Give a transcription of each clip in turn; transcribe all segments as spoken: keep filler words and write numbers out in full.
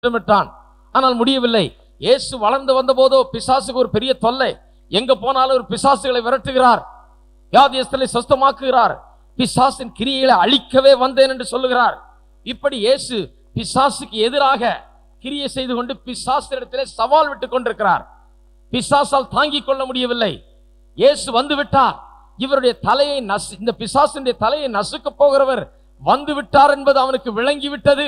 திட்டமிட்டான். ஆனால் முடியவில்லை. இயேசு வளர்ந்து வந்த போதோ பிசாசுக்கு ஒரு பெரிய தொல்லை. எங்க போனாலும் ஒரு பிசாசுகளை விரட்டுகிறார், வியாதியஸ்தரை சுஸ்தமாக்குகிறார், பிசாசின் கிரியைகளை அழிக்கவே வந்தேன் என்று சொல்லுகிறார். இப்படி இயேசு பிசாசுக்கு எதிராக கிரியை செய்து கொண்டு பிசாசிடத்திலே சவால் விட்டுக் கொண்டிருக்கிறார். பிசாசால் தாங்கிக் கொள்ள முடியவில்லை. இயேசு வந்து விட்டார். இவருடைய தலையை நசு இந்த பிசாசினுடைய தலையை நசுக்க போகிறவர் வந்து விட்டார் என்பது அவனுக்கு விளங்கி விட்டது.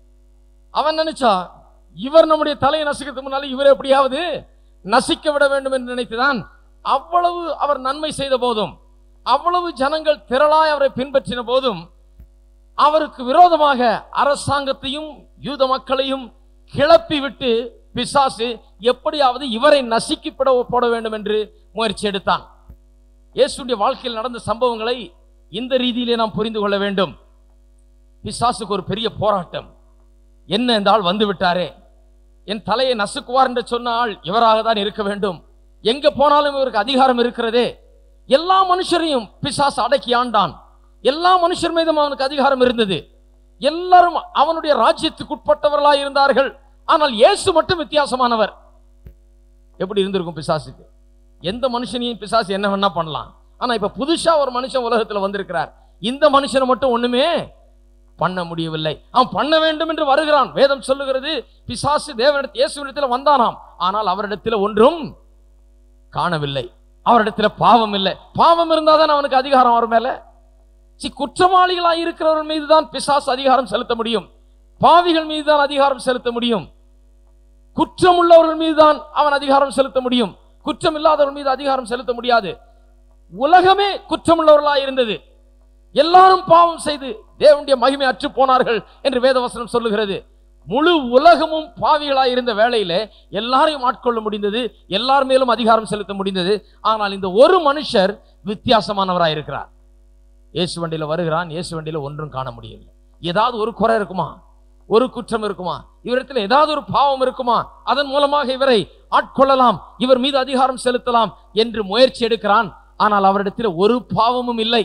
அவன் நினைச்சா இவர் நம்முடைய தலையை நசுக்கிறதுக்கு முன்னால இவர் எப்படியாவது நசிக்க விட வேண்டும் என்று நினைத்துதான் அவ்வளவு அவர் நன்மை செய்த போதும், அவ்வளவு ஜனங்கள் திரளாய் அவரை பின்பற்றின போதும், அவருக்கு விரோதமாக அரசாங்கத்தையும் யூத மக்களையும் கிளப்பி விட்டு பிசாசு எப்படியாவது இவரை நசுக்கிப்பட போட வேண்டும் என்று முயற்சி எடுத்தான். இயேசுடைய வாழ்க்கையில் நடந்த சம்பவங்களை இந்த ரீதியிலே நாம் புரிந்து கொள்ள வேண்டும். பிசாசுக்கு ஒரு பெரிய போராட்டம். என்ன இந்த ஆள் வந்து விட்டாரே, என் தலையை நசுக்குவார் என்று சொன்ன ஆள் இவராக தான் இருக்க வேண்டும். எங்க போனாலும் இவருக்கு அதிகாரம் இருக்கிறதே. எல்லா மனுஷரையும் பிசாசு அடக்கி ஆண்டான். எல்லா மனுஷர் மீதும் அவனுக்கு அதிகாரம் இருந்தது. எல்லாரும் அவனுடைய ராஜ்யத்துக்கு உட்பட்டவர்களாய் இருந்தார்கள். ஆனால் இயேசு மட்டும் வித்தியாசமானவர். எப்படி இருந்திருக்கும் பிசாசுக்கு? எந்த மனுஷனையும் பிசாசு என்ன வேணா பண்ணலாம். ஆனா இப்ப புதுசா ஒரு மனுஷன் உலகத்துல வந்திருக்கிறார். இந்த மனுஷனை மட்டும் ஒண்ணுமே பண்ண முடியவில்லை. அவன் பண்ண வேண்டும் என்று வருகிறான். வேதம் சொல்லுகிறது, பிசாசு தேவனிடத்தில் இயேசுவிடத்தில் வந்தானாம். ஆனால் அவரிடத்தில் ஒன்றும் காணவில்லை. அவரிடத்துல பாவம் இல்லை. பாவம் இருந்தாதான் அவனுக்கு அதிகாரம் அவர் மேல. குற்றவாளிகளாய் இருக்கிறவர்கள் மீது தான் பிசாசு அதிகாரம் செலுத்த முடியும். பாவிகள் மீது தான் அதிகாரம் செலுத்த முடியும். குற்றம் உள்ளவர்கள் மீது தான் அவன் அதிகாரம் செலுத்த முடியும். குற்றம் இல்லாதவர்கள் மீது அதிகாரம் செலுத்த முடியாது. உலகமே குற்றம் உள்ளவர்களாய் இருந்தது. எல்லாரும் பாவம் செய்து தேவனுடைய மகிமை அற்று போனார்கள் என்று வேதவசனம் சொல்லுகிறது. முழு உலகமும் பாவிகளாய் இருந்த வேளையிலே எல்லாரையும் ஆட்கொள்ள முடிந்தது, எல்லார் மேலும் அதிகாரம் செலுத்த முடிந்தது. ஆனால் இந்த ஒரு மனுஷர் வித்தியாசமானவராய் இருக்கிறார். இயேசு வண்டியில வருகிறான். இயேசு வண்டியில ஒன்றும் காண முடியவில்லை. ஏதாவது ஒரு குறை இருக்குமா, ஒரு குற்றம் இருக்குமா, இவரிடத்தில் ஏதாவது ஒரு பாவம் இருக்குமா, அதன் மூலமாக இவரை ஆட்கொள்ளலாம், இவர் மீது அதிகாரம் செலுத்தலாம் என்று முயற்சி எடுக்கிறான். ஆனால் அவரிடத்தில் ஒரு பாவமும் இல்லை.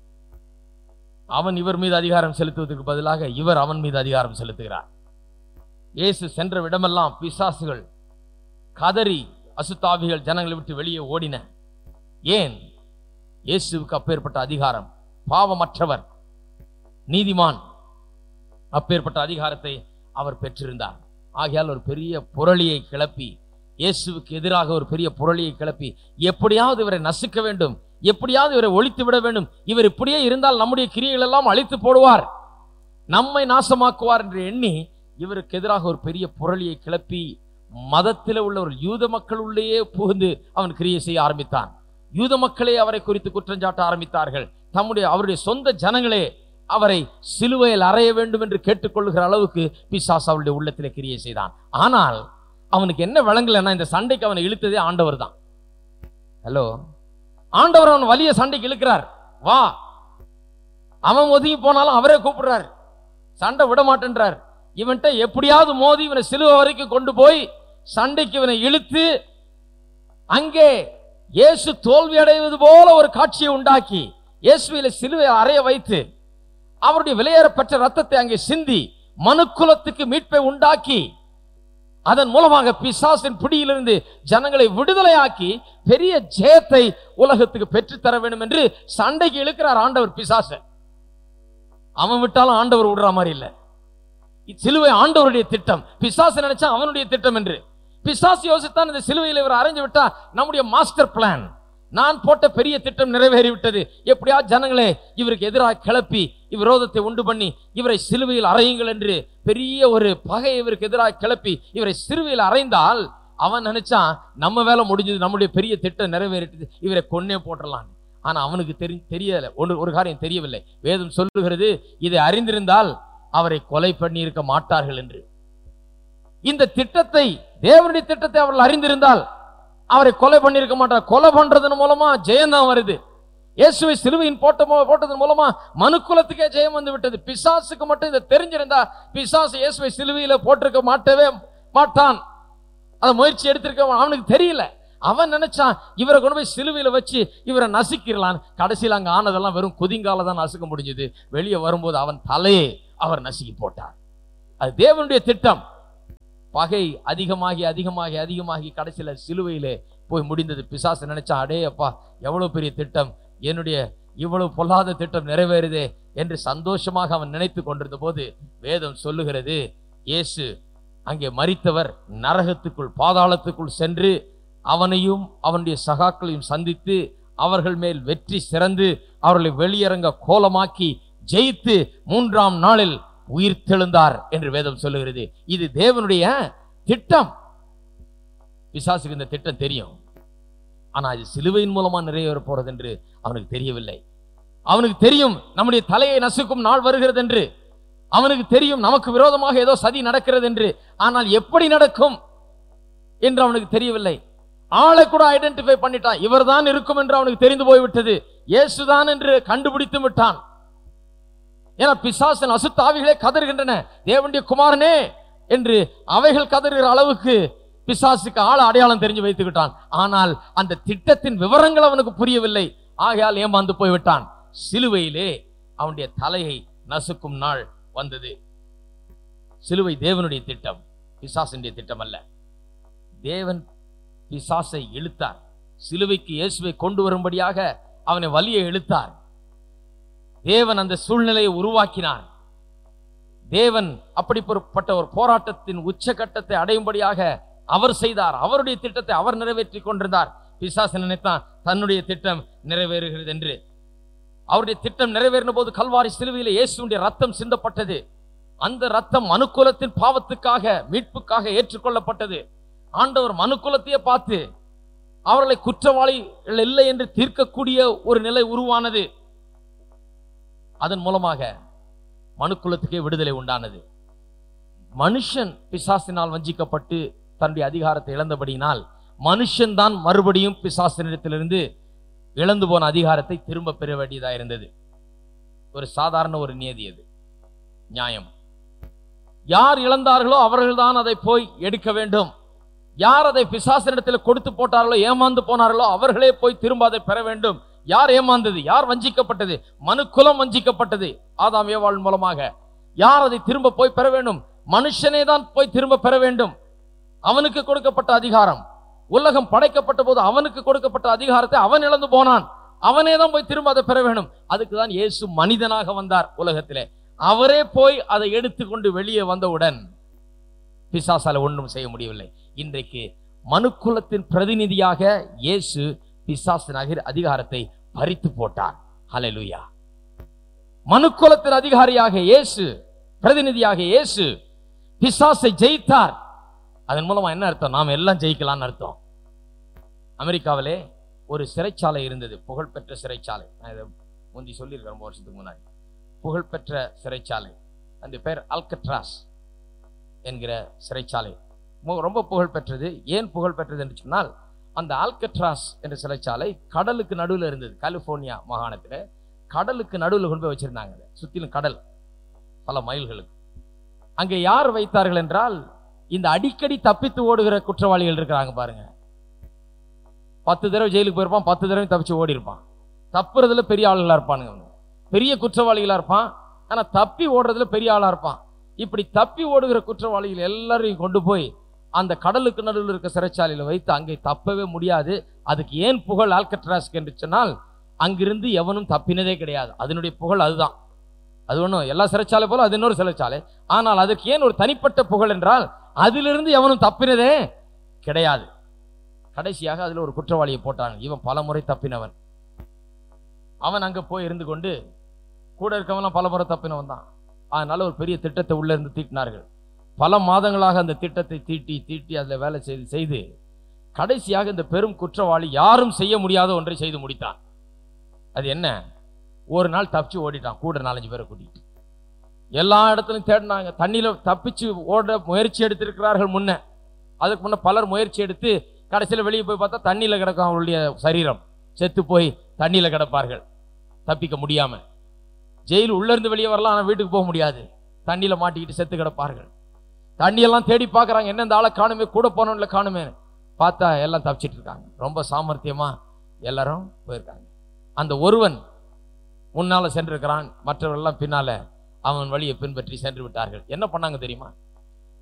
அவன் இவர் மீது அதிகாரம் செலுத்துவதற்கு பதிலாக இவர் அவன் மீது அதிகாரம் செலுத்துகிறார். இயேசு சென்ற விடமெல்லாம் பிசாசுகள் கதறி அசுத்தாவிகள் ஜனங்களை விட்டு வெளியே ஓடின. ஏன்? இயேசுவுக்கு அப்பேற்பட்ட அதிகாரம். பாவமற்றவர், நீதிமான், அப்பேற்பட்ட அதிகாரத்தை அவர் பெற்றிருந்தார். ஆகையால் ஒரு பெரிய புரளியை கிளப்பி, இயேசுவுக்கு எதிராக ஒரு பெரிய புரளியை கிளப்பி, எப்படியாவது இவரை நசுக்க வேண்டும், எப்படியாவது இவரை ஒழித்து விட வேண்டும், இவர் இப்படியே இருந்தால் நம்முடைய கிரியைகள் எல்லாம் அழித்து போடுவார், நம்மை நாசமாக்குவார் என்று எண்ணி இவருக்கு எதிராக ஒரு பெரிய புரளியை கிளப்பி மதத்தில் உள்ள ஒரு யூத மக்கள் உள்ளேயே புகுந்து அவன் கிரியை செய்ய ஆரம்பித்தான். யூத மக்களே அவரை குறித்து குற்றஞ்சாட்ட ஆரம்பித்தார்கள். தம்முடைய அவருடைய சொந்த ஜனங்களே அவரை சிலுவையில் அறைய வேண்டும் என்று கேட்டுக்கொள்ளுகிற அளவுக்கு பிசாசு அவருடைய உள்ளத்தில் கிரியை செய்தான். ஆனால் அவனுக்கு என்ன விளங்கலைன்னா, இந்த சண்டைக்கு அவனை இழுத்ததே ஆண்டவர் தான். ஹலோ, ஆண்டவர் அவன் வலிய சண்டைக்கு இழுக்கிறார். வா, அவன் ஒதுங்கி போனாலும் அவரே கூப்பிடுறார். சண்டை விட மாட்டேன்றார். இவன்ட்ட எப்படியாவது மோதி இவனை சிலுவை வரைக்கும் கொண்டு போய் சண்டைக்கு இவனை இழுத்து அங்கே இயேசு தோல்வி அடைவது போல ஒரு காட்சியை உண்டாக்கி இயேசுவில சிலுவை அறைய வைத்து அவருடைய விலையேறப்பட்ட ரத்தத்தை அங்கே சிந்தி மனுக்குலத்துக்கு மீட்பை உண்டாக்கி அதன் மூலமாக பிசாசின் பிடியிலிருந்து ஜனங்களை விடுதலையாக்கி பெரிய ஜெயத்தை உலகத்துக்கு பெற்றுத்தர வேண்டும் என்று சண்டைக்கு இழுக்கிறார் ஆண்டவர் பிசாச. அவன் விட்டாலும் ஆண்டவர் விடுற மாதிரி இல்லை. சிலுவை ஆண்டவருடைய திட்டம், பிசாசு நினைச்சா அவனுடைய திட்டம் என்று. பிசாசு யோசித்தான் இந்த சிலுவையில் இவர் அரைஞ்சு விட்டா நம்முடைய மாஸ்டர் பிளான், நான் போட்ட பெரிய திட்டம் நிறைவேறிவிட்டது, எப்படியா ஜனங்களே இவருக்கு எதிராக கிளப்பி விரோதத்தை உண்டு பண்ணி இவரை சிலுவையில் அறையுங்கள் என்று பெரிய ஒரு பகை இவருக்கு எதிராக கிளப்பி இவரை சிலுவையில் அறைந்தால் அவன் நினைச்சான் நம்ம வேலை முடிஞ்சது, நம்முடைய பெரிய திட்டம் நிறைவேறிட்டது, இவரை கொன்னே போட்டுடலாம். ஆனா அவனுக்கு தெரி தெரியல ஒன்று ஒரு காரியம் தெரியவில்லை. வேதம் சொல்லுகிறது, இதை அறிந்திருந்தால் அவரை கொலை பண்ணி இருக்க மாட்டார்கள் என்று. இந்த திட்டத்தை, தேவனுடைய திட்டத்தை அவர்கள் அறிந்திருந்தால் அவரை கொலை பண்ணிருக்க மாட்டார். கொலை பண்றதன் மூலமா ஜெயம் தான் வருது. இயேசுவை சிலுவையின் போட்ட போட்டதன் மூலமா மனுக்குலத்துக்கே ஜெயம் வந்து விட்டது. பிசாசுக்கு மட்டும் இதை தெரிஞ்சிருந்தா பிசாசு இயேசுவை சிலுவையில போட்டிருக்க மாட்டவே மாட்டான். அதை முயற்சி எடுத்திருக்க அவனுக்கு தெரியல. அவன் நினைச்சான் இவரை கொண்டு போய் சிலுவையில வச்சு இவரை நசுக்கிடலாம். கடைசியில் அங்க ஆனதெல்லாம் வெறும் குதிங்கால தான் நசுக்க முடிஞ்சது. வெளியே வரும்போது அவன் தலையை அவர் நசுக்கி போட்டார். அது தேவனுடைய திட்டம். பகை அதிகமாகி அதிகமாகி அதிகமாகி கடைசியில சிலுவையிலே போய் முடிந்தது. பிசாசு நினைச்சா, அடே அப்பா எவ்வளவு பெரிய திட்டம், என்னுடைய இவ்வளவு பொல்லாத திட்டம் நிறைவேறுதே என்று சந்தோஷமாக அவன் நினைத்து கொண்டிருந்த போது வேதம் சொல்லுகிறது, இயேசு அங்கே மரித்தவர் நரகத்துக்குள் பாதாளத்துக்குள் சென்று அவனையும் அவனுடைய சகாக்களையும் சந்தித்து அவர்கள் மேல் வெற்றி சிறந்து அவர்களை வெளியரங்க கோலமாக்கி ஜெயித்து மூன்றாம் நாளில் உயிர் தெழுந்தார் என்று வேதம் சொல்லுகிறது. இது தேவனுடைய திட்டம். பிசாசுக்கு இந்த திட்டம் தெரியும், ஆனா இது சிலுவையின் மூலமா நிறைவேற போறது என்று அவனுக்கு தெரியவில்லை. அவனுக்கு தெரியும் நம்முடைய தலையை நசுக்கும் நாள் வருகிறது என்று, அவனுக்கு தெரியும் நமக்கு விரோதமாக ஏதோ சதி நடக்கிறது என்று. ஆனால் எப்படி நடக்கும் என்று அவனுக்கு தெரியவில்லை. ஆளை கூட ஐடென்டிஃபை பண்ணிட்டான், இவர்தான் இருக்கும் என்று அவனுக்கு தெரிந்து போய்விட்டது. இயேசுதான் என்று கண்டுபிடித்து விட்டான். ஏன்னா பிசாசின் அசுத்தாவிகளே கதறுகின்றன, தேவனுடைய குமாரனே என்று அவைகள் கதறுகிற அளவுக்கு பிசாசுக்கு ஆள அடையாளம் தெரிஞ்சு வைத்துக்கிட்டான். ஆனால் அந்த திட்டத்தின் விவரங்கள் அவனுக்கு புரியவில்லை. ஆகையால் ஏமாந்து போய்விட்டான். சிலுவையிலே அவனுடைய தலையை நசுக்கும் நாள் வந்தது. சிலுவை தேவனுடைய திட்டம், பிசாசுடைய திட்டம் அல்ல. தேவன் பிசாசை இழுத்தார். சிலுவைக்கு இயேசுவை கொண்டு வரும்படியாக அவனை வலியை இழுத்தார். தேவன் அந்த சூழ்நிலையை உருவாக்கினார். தேவன் அப்படிப்பட்ட ஒரு போராட்டத்தின் உச்சகட்டத்தை அடையும்படியாக அவர் செய்தார். அவருடைய திட்டத்தை அவர் நிறைவேற்றி கொண்டிருந்தார். பிசாசு நினைத்தான் தன்னுடைய திட்டம் நிறைவேறுகிறது என்று. அவருடைய திட்டம் நிறைவேறின போது கல்வாரி சிலுவையில் இயேசுடைய ரத்தம் சிந்தப்பட்டது. அந்த ரத்தம் மனுக்குலத்தின் பாவத்துக்காக மீட்புக்காக ஏற்றுக்கொள்ளப்பட்டது. ஆண்டவர் மனுக்குலத்தையே பார்த்து அவர்களை குற்றவாளிகள் இல்லை என்று தீர்க்கக்கூடிய ஒரு நிலை உருவானது. அதன் மூலமாக மனுக்குலத்துக்கே விடுதலை உண்டானது. மனுஷன் பிசாசினால் வஞ்சிக்கப்பட்டு தன்னுடைய அதிகாரத்தை இழந்தபடியினால் மனுஷன் தான் மறுபடியும் பிசாசினிடத்திலிருந்து இழந்து போன அதிகாரத்தை திரும்ப பெற வேண்டியதா இருந்தது. ஒரு சாதாரண ஒரு நியதி, அது நியாயம். யார் இழந்தார்களோ அவர்கள் தான் அதை போய் எடுக்க வேண்டும். யார் அதை பிசாசினிடத்தில் கொடுத்து போட்டார்களோ, ஏமாந்து போனார்களோ அவர்களே போய் திரும்ப அதை பெற வேண்டும். யார் ஏமாந்தது, யார் வஞ்சிக்கப்பட்டது? மனுக்குலம் வஞ்சிக்கப்பட்டது ஆதாம் ஏவாள் மூலமாக. யார் அதை திரும்ப போய் பெற வேண்டும்? மனுஷனே தான் போய் திரும்ப பெற வேண்டும். அவனுக்கு கொடுக்கப்பட்ட அதிகாரம், உலகம் படைக்கப்பட்ட போது அவனுக்கு கொடுக்கப்பட்ட அதிகாரத்தை அவன் இழந்து போனான். அவனே தான் போய் திரும்ப அதை பெற வேண்டும். அதுக்கு தான் இயேசு மனிதனாக வந்தார் உலகத்திலே. அவரே போய் அதை எடுத்துக்கொண்டு வெளியே வந்தவுடன் பிசாசால ஒன்றும் செய்ய முடியவில்லை. இன்றைக்கு மனுக்குலத்தின் பிரதிநிதியாக இயேசு பிசாசின் அதிகாரத்தை பறித்து போட்டார். ஹல்லேலூயா. மனுக்குலத்தின் அதிகாரியாக இயேசு, பிரதிநிதியாக இயேசு பிசாசை ஜெயித்தார். அதன் மூலமா என்ன அர்த்தம்? நாம் எல்லாம் ஜெயிக்கலாம்னு அர்த்தம். அமெரிக்காவிலே ஒரு சிறைச்சாலை இருந்தது, புகழ்பெற்ற சிறைச்சாலை. நான் இதை முந்தி சொல்லியிருக்கேன் ரொம்ப வருஷத்துக்கு முன்னாடி. புகழ்பெற்ற சிறைச்சாலை, அந்த பேர் அல்கட்ராஸ் என்கிற சிறைச்சாலை. ரொம்ப புகழ் பெற்றது. ஏன் புகழ் பெற்றது என்று சொன்னால், அந்த ஆல்கட்ராஸ் என்ற சிறைச்சாலை கடலுக்கு நடுவில் இருந்தது. கலிபோர்னியா மாகாணத்தில் கடலுக்கு நடுவில் கொண்டு போய் வச்சிருந்தாங்க. சுத்திலும் கடல், பல மைல்களுக்கு. அங்கே யார் வைத்தார்கள் என்றால், இந்த அடிக்கடி தப்பித்து ஓடுகிற குற்றவாளிகள் இருக்கிறாங்க பாருங்க. பத்து தடவை ஜெயிலுக்கு போயிருப்பான், பத்து தடவை தப்பிச்சு ஓடி இருப்பான். தப்புறதுல பெரிய ஆளுகளா இருப்பானுங்க, பெரிய குற்றவாளிகளா இருப்பான். ஆனா தப்பி ஓடுறதுல பெரிய ஆளா இருப்பான். இப்படி தப்பி ஓடுகிற குற்றவாளிகள் எல்லாரையும் கொண்டு போய் அந்த கடலுக்கு நடுவில் இருக்க சிறைச்சாலையில வைத்து அங்கே தப்பவே முடியாது. அதுக்கு ஏன் புகழ் ஆல்கட்ராஸ்க்கு என்று சொன்னால், அங்கிருந்து எவனும் தப்பினதே கிடையாது. அதனுடைய புகழ் அதுதான். அது ஒன்றும் எல்லா சிறைச்சாலை போல அது இன்னொரு சிறைச்சாலை. ஆனால் அதற்கு ஏன் ஒரு தனிப்பட்ட புகழ் என்றால், அதிலிருந்து எவனும் தப்பினதே கிடையாது. கடைசியாக அதுல ஒரு குற்றவாளியை போட்டாங்க. இவன் பல முறை தப்பினவன். அவன் அங்க போய் இருந்து கொண்டு, கூட இருக்கவன்லாம் பல முறை தப்பினவன் தான். அதனால ஒரு பெரிய திட்டத்தை உள்ள இருந்து தீட்டினார்கள். பல மாதங்களாக அந்த திட்டத்தை தீட்டி தீட்டி அதில் வேலை செய்து செய்து கடைசியாக இந்த பெரும் குற்றவாளி யாரும் செய்ய முடியாத ஒன்றை செய்து முடித்தான். அது என்ன? ஒரு நாள் தப்பிச்சு ஓடிட்டான், கூட நாலஞ்சு பேரை கூட்டிட்டு. எல்லா இடத்துலையும் தேடினாங்க. தண்ணியில தப்பிச்சு ஓட முயற்சி எடுத்திருக்கிறார்கள் முன்ன. அதுக்கு முன்ன பலர் முயற்சி எடுத்து கடைசியில் வெளியே போய் பார்த்தா தண்ணியில கிடக்கும் அவருடைய சரீரம். செத்து போய் தண்ணியில கிடப்பார்கள், தப்பிக்க முடியாம. ஜெயில் உள்ள இருந்து வெளியே வரலாம், ஆனால் வீட்டுக்கு போக முடியாது. தண்ணியில மாட்டிக்கிட்டு செத்து கிடப்பார்கள். தண்ணியெல்லாம் தேடி பார்க்குறாங்க, என்ன இந்த ஆளை காணுமே, கூட போனோம்ல காணுமே. பார்த்தா எல்லாம் தப்பிச்சிட்டு இருக்காங்க. ரொம்ப சாமர்த்தியமா எல்லாரும் போயிருக்காங்க. அந்த ஒருவன் முன்னால சென்றிருக்கிறான், மற்றவர்கள்லாம் பின்னால அவன் வழியை பின்பற்றி சென்று விட்டார்கள். என்ன பண்ணாங்க தெரியுமா?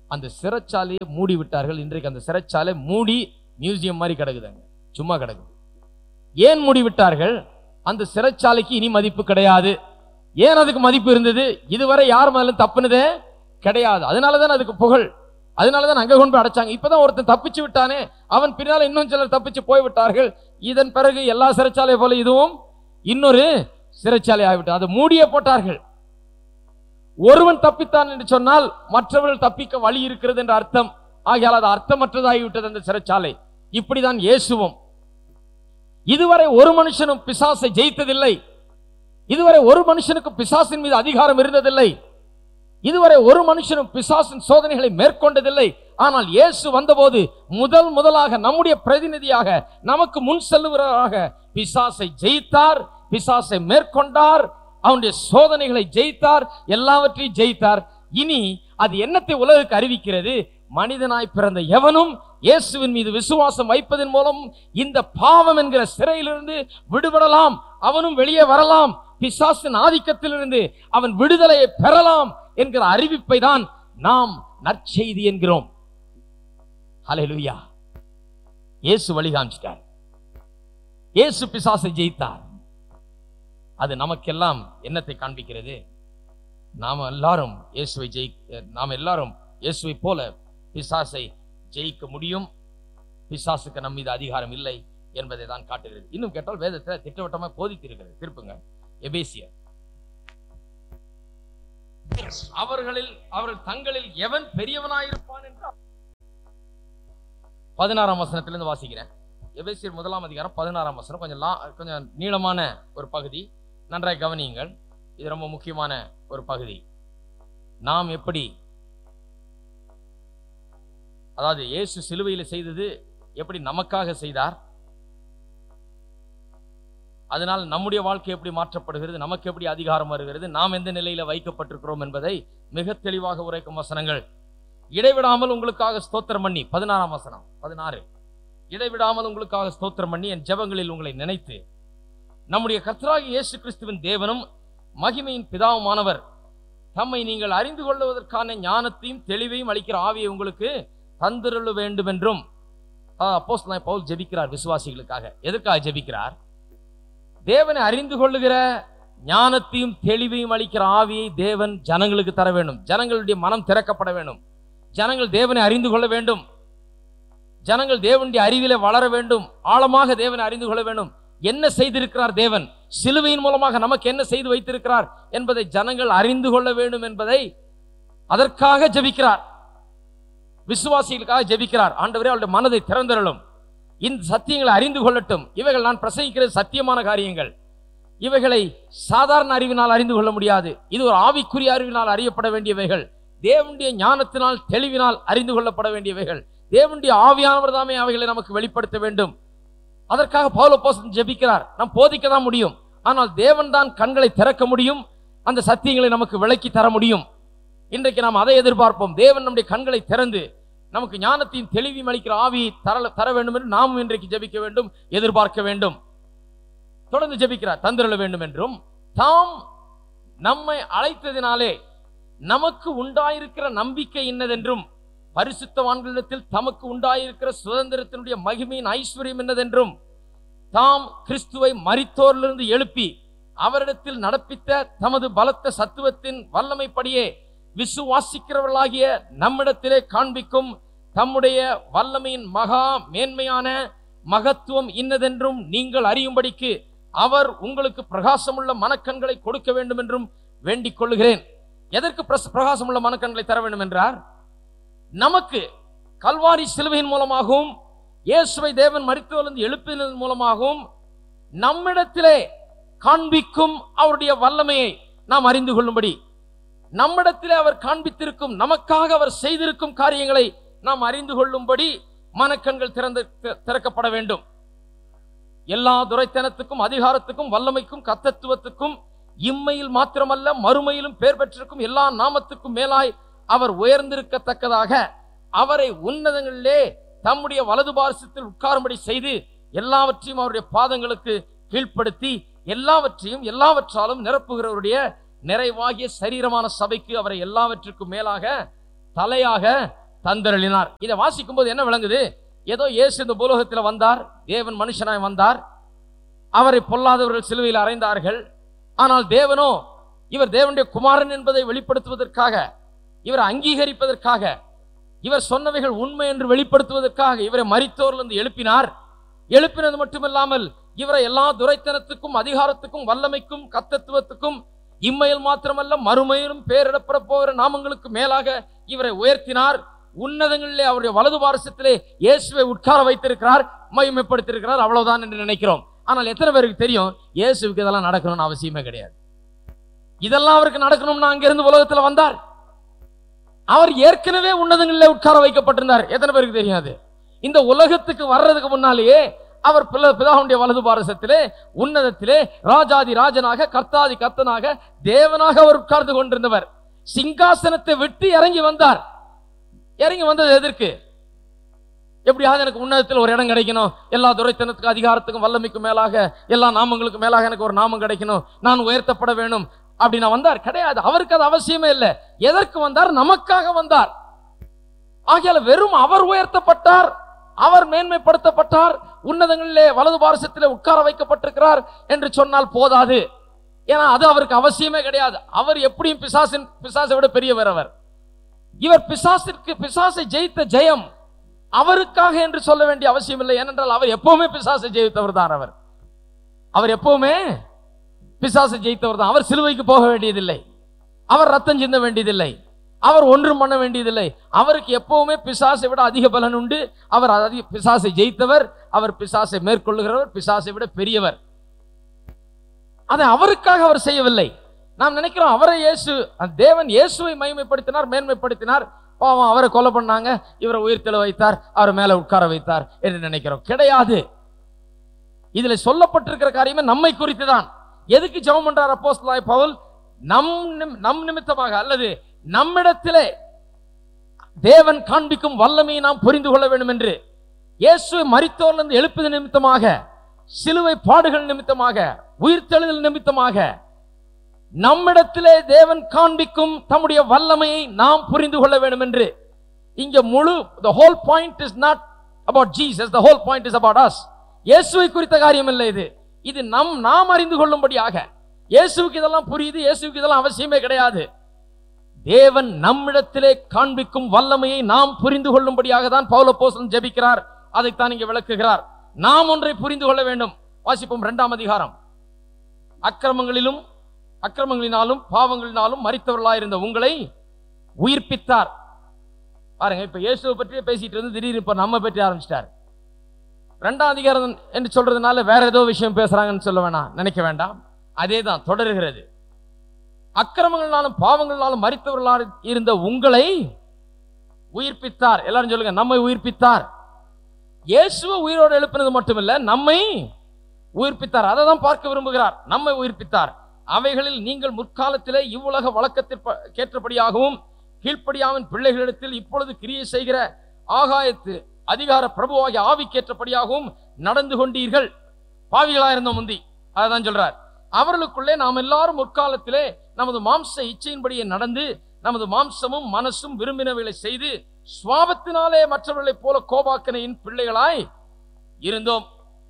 அந்த சிறைச்சாலையை மூடி விட்டார்கள். இன்றைக்கு அந்த சிறைச்சாலை மூடி மியூசியம் மாதிரி கிடக்குதுங்க, சும்மா கிடக்குது. ஏன் மூடி விட்டார்கள்? அந்த சிறைச்சாலைக்கு இனி மதிப்பு கிடையாது. ஏன் அதுக்கு மதிப்பு இருந்தது? இதுவரை யார் மேலும் தப்புனதே கிடையாது. அதனாலதான் அதுக்கு புகழ். அதனாலதான் அங்க கொண்டு போய் அடைச்சாங்க. இப்பதான் ஒருத்தன் தப்பிச்சு விட்டானே, அவன் பின்னால இன்னும் சிலர் தப்பிச்சு போய்விட்டார்கள். இதன் பிறகு எல்லா சிறைச்சாலை போல இதுவும் இன்னொரு சிறைச்சாலை ஆகிவிட்டது. அதை மூடியே போட்டார்கள். ஒருவன் தப்பித்தான் என்று சொன்னால் மற்றவர்கள் தப்பிக்க வழி இருக்கிறது என்ற அர்த்தம். ஆகையால் அது அர்த்தமற்றதாகிவிட்டது அந்த சிறைச்சாலை. இப்படிதான் இயேசுவும். இதுவரை ஒரு மனுஷனும் பிசாசை ஜெயித்ததில்லை. இதுவரை ஒரு மனுஷனுக்கு பிசாசின் மீது அதிகாரம் இருந்ததில்லை. இதுவரை ஒரு மனுஷனும் பிசாசின் சோதனைகளை மேற்கொண்டதில்லை. ஆனால் இயேசு வந்தபோது முதல் முதலாக நம்முடைய பிரதிநிதியாக நமக்கு முன் செல்லுவராக பிசாசை ஜெயித்தார், பிசாசை மேற்கொண்டார், அவனுடைய சோதனைகளை ஜெயித்தார், எல்லாவற்றையும் ஜெயித்தார். இனி அது என்னத்தை உலகுக்கு அறிவிக்கிறது? மனிதனாய் பிறந்த எவனும் இயேசுவின் மீது விசுவாசம் வைப்பதன் மூலம் இந்த பாவம் என்கிற சிறையிலிருந்து விடுபடலாம், அவனும் வெளியே வரலாம், பிசாசின் ஆதிக்கத்திலிருந்து அவன் விடுதலையை பெறலாம் என்கிற அறிவிப்பை தான் நாம் நற்செய்தி என்கிறோம். ஹல்லேலூயா. இயேசு வழி காமிச்சிட்டார். இயேசு பிசாசை ஜெயித்தார். அது நமக்கெல்லாம் என்னத்தை காண்பிக்கிறது? நாம் எல்லாரும் இயேசுவை ஜெயி நாம் எல்லாரும் இயேசுவை போல பிசாசை ஜெயிக்க முடியும். பிசாசுக்கு நம் மீது அதிகாரம் இல்லை என்பதை தான் காட்டுகிறது. இன்னும் கேட்டால் வேதத்தில் திட்டவட்டமாக போதித்திருக்கிறது. திருப்புங்க எபேசியர். அவர்களில் அவர்கள் தங்களில் எவன் பெரியவனாயிருப்பான் என்று பதினாறாம் வசனத்திலிருந்து வாசிக்கிறேன். எபேசியர் முதலாம் அதிகாரம் பதினாறாம் வசனம். கொஞ்சம் கொஞ்சம் நீளமான ஒரு பகுதி, நன்றாய் கவனியுங்கள். இது ரொம்ப முக்கியமான ஒரு பகுதி. நாம் எப்படி, அதாவது இயேசு சிலுவையில் செய்தது எப்படி நமக்காக செய்தார், அதனால் நம்முடைய வாழ்க்கை எப்படி மாற்றப்படுகிறது, நமக்கு எப்படி அதிகாரம் வருகிறது, நாம் எந்த நிலையில வைக்கப்பட்டிருக்கிறோம் என்பதை மிக தெளிவாக உரைக்கும் வசனங்கள். இடைவிடாமல் உங்களுக்காக ஸ்தோத்திரம் பண்ணி, பதினாறாம் வசனம் பதினாறு, இடைவிடாமல் உங்களுக்காக ஸ்தோத்திரம் பண்ணி என் ஜெபங்களில் உங்களை நினைத்து நம்முடைய கர்த்தராகிய இயேசு கிறிஸ்துவின் தேவனும் மகிமையின் பிதாவுமானவர் தம்மை நீங்கள் அறிந்து கொள்வதற்கான ஞானத்தையும் தெளிவையும் அளிக்கிற ஆவியை உங்களுக்கு தந்திருள வேண்டும் என்றும் அப்போஸ்தலனாகிய பவுல் ஜெபிக்கிறார் விசுவாசிகளுக்காக. எதற்காக ஜெபிக்கிறார்? தேவனை அறிந்து கொள்ளுகிற ஞானத்தையும் தெளிவையும் அளிக்கிற ஆவியை தேவன் ஜனங்களுக்கு தர வேண்டும். ஜனங்களுடைய மனம் திறக்கப்பட வேண்டும். ஜனங்கள் தேவனை அறிந்து கொள்ள வேண்டும். ஜனங்கள் தேவனுடைய அறிவிலே வளர வேண்டும். ஆழமாக தேவனை அறிந்து கொள்ள வேண்டும். என்ன செய்திருக்கிறார் தேவன், சிலுவையின் மூலமாக நமக்கு என்ன செய்து வைத்திருக்கிறார் என்பதை ஜனங்கள் அறிந்து கொள்ள வேண்டும் என்பதை அதற்காக ஜெபிக்கிறார். விசுவாசிகளுக்காக ஜெபிக்கிறார். ஆண்டவரே அவருடைய மனதை திறந்தருளும், இந்த சத்தியங்களை அறிந்து கொள்ளட்டும். இவைகள் நான் பிரசங்கிக்கிறது சத்தியமான காரியங்கள். இவைகளை சாதாரண அறிவினால் அறிந்து கொள்ள முடியாது. இது ஒரு ஆவிக்குரிய அறிவினால் அறியப்பட வேண்டியவைகள். தேவனுடைய ஞானத்தினால் தெளிவினால் அறிந்து கொள்ளப்பட வேண்டியவைகள். தேவனுடைய ஆவியானவர் தாமே அவைகளை நமக்கு வெளிப்படுத்த வேண்டும். அதற்காக பவுல் அப்போஸ்தலன் ஜெபிக்கிறார். நாம் போதிக்க தான் முடியும், ஆனால் தேவன் தான் கண்களை திறக்க முடியும், அந்த சத்தியங்களை நமக்கு விளக்கி தர முடியும். இன்றைக்கு நாம் அதை எதிர்பார்ப்போம். தேவன் நம்முடைய கண்களை திறந்து நமக்கு ஞானத்தையும் தெளிவையும் அளிக்கிற ஆவியை தர தர வேண்டும் என்று நாமும் இன்றைக்கு ஜெபிக்க வேண்டும், எதிர்பார்க்க வேண்டும். தொடர்ந்து ஜெபிக்கிறார். தந்திரள வேண்டும் என்றும் தாம் நம்மை அழைத்ததினாலே நமக்கு உண்டாயிருக்கிற நம்பிக்கை என்னதென்றும் பரிசுத்தவான்களிடத்தில் தமக்கு உண்டாயிருக்கிற சுதந்திரத்தினுடைய மகிமையின் ஐஸ்வர்யம் என்னதென்றும் தாம் கிறிஸ்துவை மரித்தோரிலிருந்து எழுப்பி அவரிடத்தில் நடப்பித்த தமது பலத்த சத்துவத்தின் வல்லமைப்படியே விசுவாசிக்கிறவர்களாகிய நம்மிடத்திலே காண்பிக்கும் தம்முடைய வல்லமையின் மகா மேன்மையான மகத்துவம் இன்னதென்றும் நீங்கள் அறியும்படிக்கு அவர் உங்களுக்கு பிரகாசமுள்ள மனக்கண்களை கொடுக்க வேண்டும் என்றும் வேண்டிக் கொள்ளுகிறேன். எதற்கு பிரகாசமுள்ள மனக்கண்களை தர வேண்டும் என்றார்? நமக்கு கல்வாரி சிலுவையின் மூலமாகவும் இயேசுவை தேவன் மரித்தோரிலிருந்து எழுப்பினதன் மூலமாகவும் நம்மிடத்திலே காண்பிக்கும் அவருடைய வல்லமையை நாம் அறிந்து கொள்ளும்படி, நம்மிடத்திலே அவர் காண்பித்திருக்கும், நமக்காக அவர் செய்திருக்கும் காரியங்களை நாம் அறிந்து கொள்ளும்படி மனக்கண்கள் திறந்து திறக்கப்பட வேண்டும். எல்லா துரைத்தனத்துக்கும் அதிகாரத்துக்கும் வல்லமைக்கும் கர்த்தத்துவத்துக்கும் இம்மையில் மாத்திரமல்ல மறுமையிலும் பேர் பெற்றிருக்கும் எல்லா நாமத்துக்கும் மேலாய் அவர் உயர்ந்திருக்கத்தக்கதாக அவரை உன்னதங்களிலே தம்முடைய வலது பார்சத்தில் உட்காரும்படி செய்து எல்லாவற்றையும் அவருடைய பாதங்களுக்கு கீழ்ப்படுத்தி எல்லாவற்றையும் எல்லாவற்றாலும் நிரப்புகிறவருடைய நிறைவாகிய சரீரமான சபைக்கு அவரை எல்லாவற்றுக்கும் மேலாக தலையாக தந்தருளினார். இதை வாசிக்கும் போது என்ன விளங்குது? ஏதோ இயேசு இந்த பூலோகத்தில் வந்தார், தேவன் மனுஷனாய் வந்தார், அவரை பொல்லாதவர்கள் சிலுவையில் அறைந்தார்கள். ஆனால் தேவனோ இவர் தேவனுடைய குமாரன் என்பதை வெளிப்படுத்துவதற்காக, இவரை அங்கீகரிப்பதற்காக, இவர் சொன்னவைகள் உண்மை என்று வெளிப்படுத்துவதற்காக இவரை மரித்தோரிலிருந்து எழுப்பினார். எழுப்பினது மட்டுமில்லாமல் இவரை எல்லா துரைத்தனத்துக்கும் அதிகாரத்துக்கும் வல்லமைக்கும் கர்த்தத்துவத்துக்கும் இம்மையில் மாத்திரமல்ல மறுமையிலும் பேரிடப்பட போகிற நாமங்களுக்கு மேலாக இவரை உயர்த்தினார். உன்னதங்களிலே அவருடைய வலது பாரசத்திலே இயேசுவை உட்கார வைத்திருக்கிறார், மகிமைப்படுத்தியிருக்கிறார். அவ்வளவுதான் என்று நினைக்கிறோம். ஆனால் எத்தனை பேருக்கு தெரியும் இயேசுவுக்கு இதெல்லாம் நடக்கணும்னு அவசியமே கிடையாது. இதெல்லாம் அவருக்கு நடக்கணும்னா அங்கிருந்து உலகத்தில் வந்தார். அவர் ஏற்கனவே உன்னதங்களிலே உட்கார வைக்கப்பட்டிருந்தார். எத்தனை பேருக்கு தெரியாது? இந்த உலகத்துக்கு வர்றதுக்கு முன்னாலேயே அவர் பிதாவுடைய வலது பாரசத்திலே உன்னதத்திலே ராஜாதி ராஜனாக கர்த்தாதி கர்த்தனாக தேவனாக அவர் உட்கார்ந்து கொண்டிருந்தவர். சிங்காசனத்தை விட்டு இறங்கி வந்தார். இறங்கி வந்தது எதற்கு? எப்படியாவது எனக்கு உன்னதத்தில் ஒரு இடம் கிடைக்கணும், எல்லா துரைத்தனத்துக்கும் அதிகாரத்துக்கும் வல்லமைக்கும் மேலாக எல்லா நாமங்களுக்கும் மேலாக எனக்கு ஒரு நாமம் கிடைக்கணும், நான் உயர்த்தப்பட வேணும் அப்படின்னா வந்தார். கிடையாது. அவருக்கு அது அவசியமே இல்லை. எதற்கு வந்தார்? நமக்காக வந்தார். ஆகையால வெறும் அவர் உயர்த்தப்பட்டார், அவர் மேன்மைப்படுத்தப்பட்டார், உன்னதங்களிலே வலது பாரசத்திலே உட்கார வைக்கப்பட்டிருக்கிறார் என்று சொன்னால் போதாது. ஏன்னா அது அவருக்கு அவசியமே கிடையாது. அவர் எப்படியும் பிசாசின் பிசாசை விட பெரியவர். அவர் இவர் பிசாசிற்கு பிசாசை ஜெயித்த ஜெயம் அவருக்காக என்று சொல்ல வேண்டிய அவசியம் இல்லை. ஏனென்றால் அவர் எப்பவுமே பிசாசை ஜெயித்தவர் தான். அவர் அவர் எப்பவுமே பிசாசை ஜெயித்தவர் தான். அவர் சிலுவைக்கு போக வேண்டியதில்லை, அவர் ரத்தம் சிந்த வேண்டியதில்லை, அவர் ஒன்றும் பண்ண வேண்டியதில்லை. அவருக்கு எப்பவுமே பிசாசை விட அதிக பலன் உண்டு. அவர் அதிக பிசாசை ஜெயித்தவர், அவர் பிசாசை மேற்கொள்ளுகிறவர், பிசாசை விட பெரியவர். அதை அவருக்காக அவர் செய்யவில்லை. நாம் நினைக்கிறோம் அவரை இயேசு தேவன் இயேசுவை மகிமைப்படுத்தினார், மேன்மைப்படுத்தினார், பாவம் அவரை கொலை பண்ணாங்க, இவரை உயிர்த்தெழ வைத்தார், அவர் மேல உட்கார வைத்தார் என்று நினைக்கிறோம். கிடையாது. இதுல சொல்லப்பட்டிருக்கிற காரியமே நம்மை குறித்து தான். எதுக்கு ஜெபம் பண்றார் அப்போஸ்தலனாகிய பவுல்? நம் நம் நிமித்தமாக அல்லது நம்மிடத்திலே தேவன் காண்பிக்கும் வல்லமையை நாம் புரிந்து கொள்ள வேண்டும் என்று. இயேசுவை மரித்தோரிலிருந்து எழுப்பது நிமித்தமாக, சிலுவை பாடுகள் நிமித்தமாக, உயிர்த்தெழுதல் நிமித்தமாக நம்மிடத்திலே தேவன் காண்பிக்கும் தம்முடைய வல்லமையை நாம் புரிந்து கொள்ள வேண்டும் என்று. இங்க முழு the whole point is not about Jesus, the whole point is about us. இயேசுவை குறித்த காரியம் இல்லை இது. இது நம் நாம் அறிந்து கொள்ளும்படியாக. இயேசுவுக்கு இதெல்லாம் புரியுது, இயேசுவுக்கு இதெல்லாம் அவசியமே கிடையாது. தேவன் நம்மிடத்திலே காண்பிக்கும் வல்லமையை நாம் புரிந்து கொள்ளும்படியாக தான் பவுல் அப்போஸ்தலன் ஜெபிக்கிறார். அதைத்தான் இங்கே விளக்குகிறார். நாம் ஒன்றை புரிந்து கொள்ள வேண்டும். வாசிப்போம் இரண்டாம் அதிகாரம். அக்கிரமங்களிலும் அக்கிரமங்களினாலும் பாவங்களினாலும் மரித்தவர்களாயிருந்த உங்களை உயிர்ப்பித்தார். பாருங்க, இப்ப இயேசுவை பற்றியே பேசிட்டு இருந்து திடீர்னு இப்ப நம்ம பற்றி ஆரம்பிச்சிட்டார். இரண்டாம் அதிகாரம் என்று சொல்றதுனால வேற ஏதோ விஷயம் பேசுறாங்கன்னு சொல்ல வேணாம், நினைக்க வேண்டாம். அதே தான் தொடர்கிறது. அக்கிரமங்களினாலும் பாவங்களினாலும் மரித்தவர்களாக இருந்த உங்களை உயிர்ப்பித்தார். எல்லாரும் சொல்லுங்க, நம்மை உயிர்ப்பித்தார். இயேசுவை உயிரோடு எழுப்பினது மட்டுமில்ல, நம்மை உயிர்ப்பித்தார். அதை தான் பார்க்க விரும்புகிறார். நம்மை உயிர்ப்பித்தார். அவைகளில் நீங்கள் முற்காலத்திலே இவ்வுலக வழக்கத்திற்கு கேற்றபடியாகவும் கீழ்ப்படியாவின் பிள்ளைகளிடத்தில் இப்பொழுது கிரியை செய்கிற ஆகாயத்து அதிகார பிரபுவாகிய ஆவிக்கேற்றபடியாகவும் நடந்து கொண்டீர்கள். பாவிகளாயிருந்த முந்தி. அதான் சொல்றார். அவர்களுக்குள்ளே நாம் எல்லாரும் முற்காலத்திலே நமது மாம்ச இச்சையின்படியே நடந்து நமது மாம்சமும் மனசும் விரும்பினவைகளை செய்து சுவாபத்தினாலே மற்றவர்களைப் போல கோபாக்கனையின் பிள்ளைகளாய் இருந்தோம்.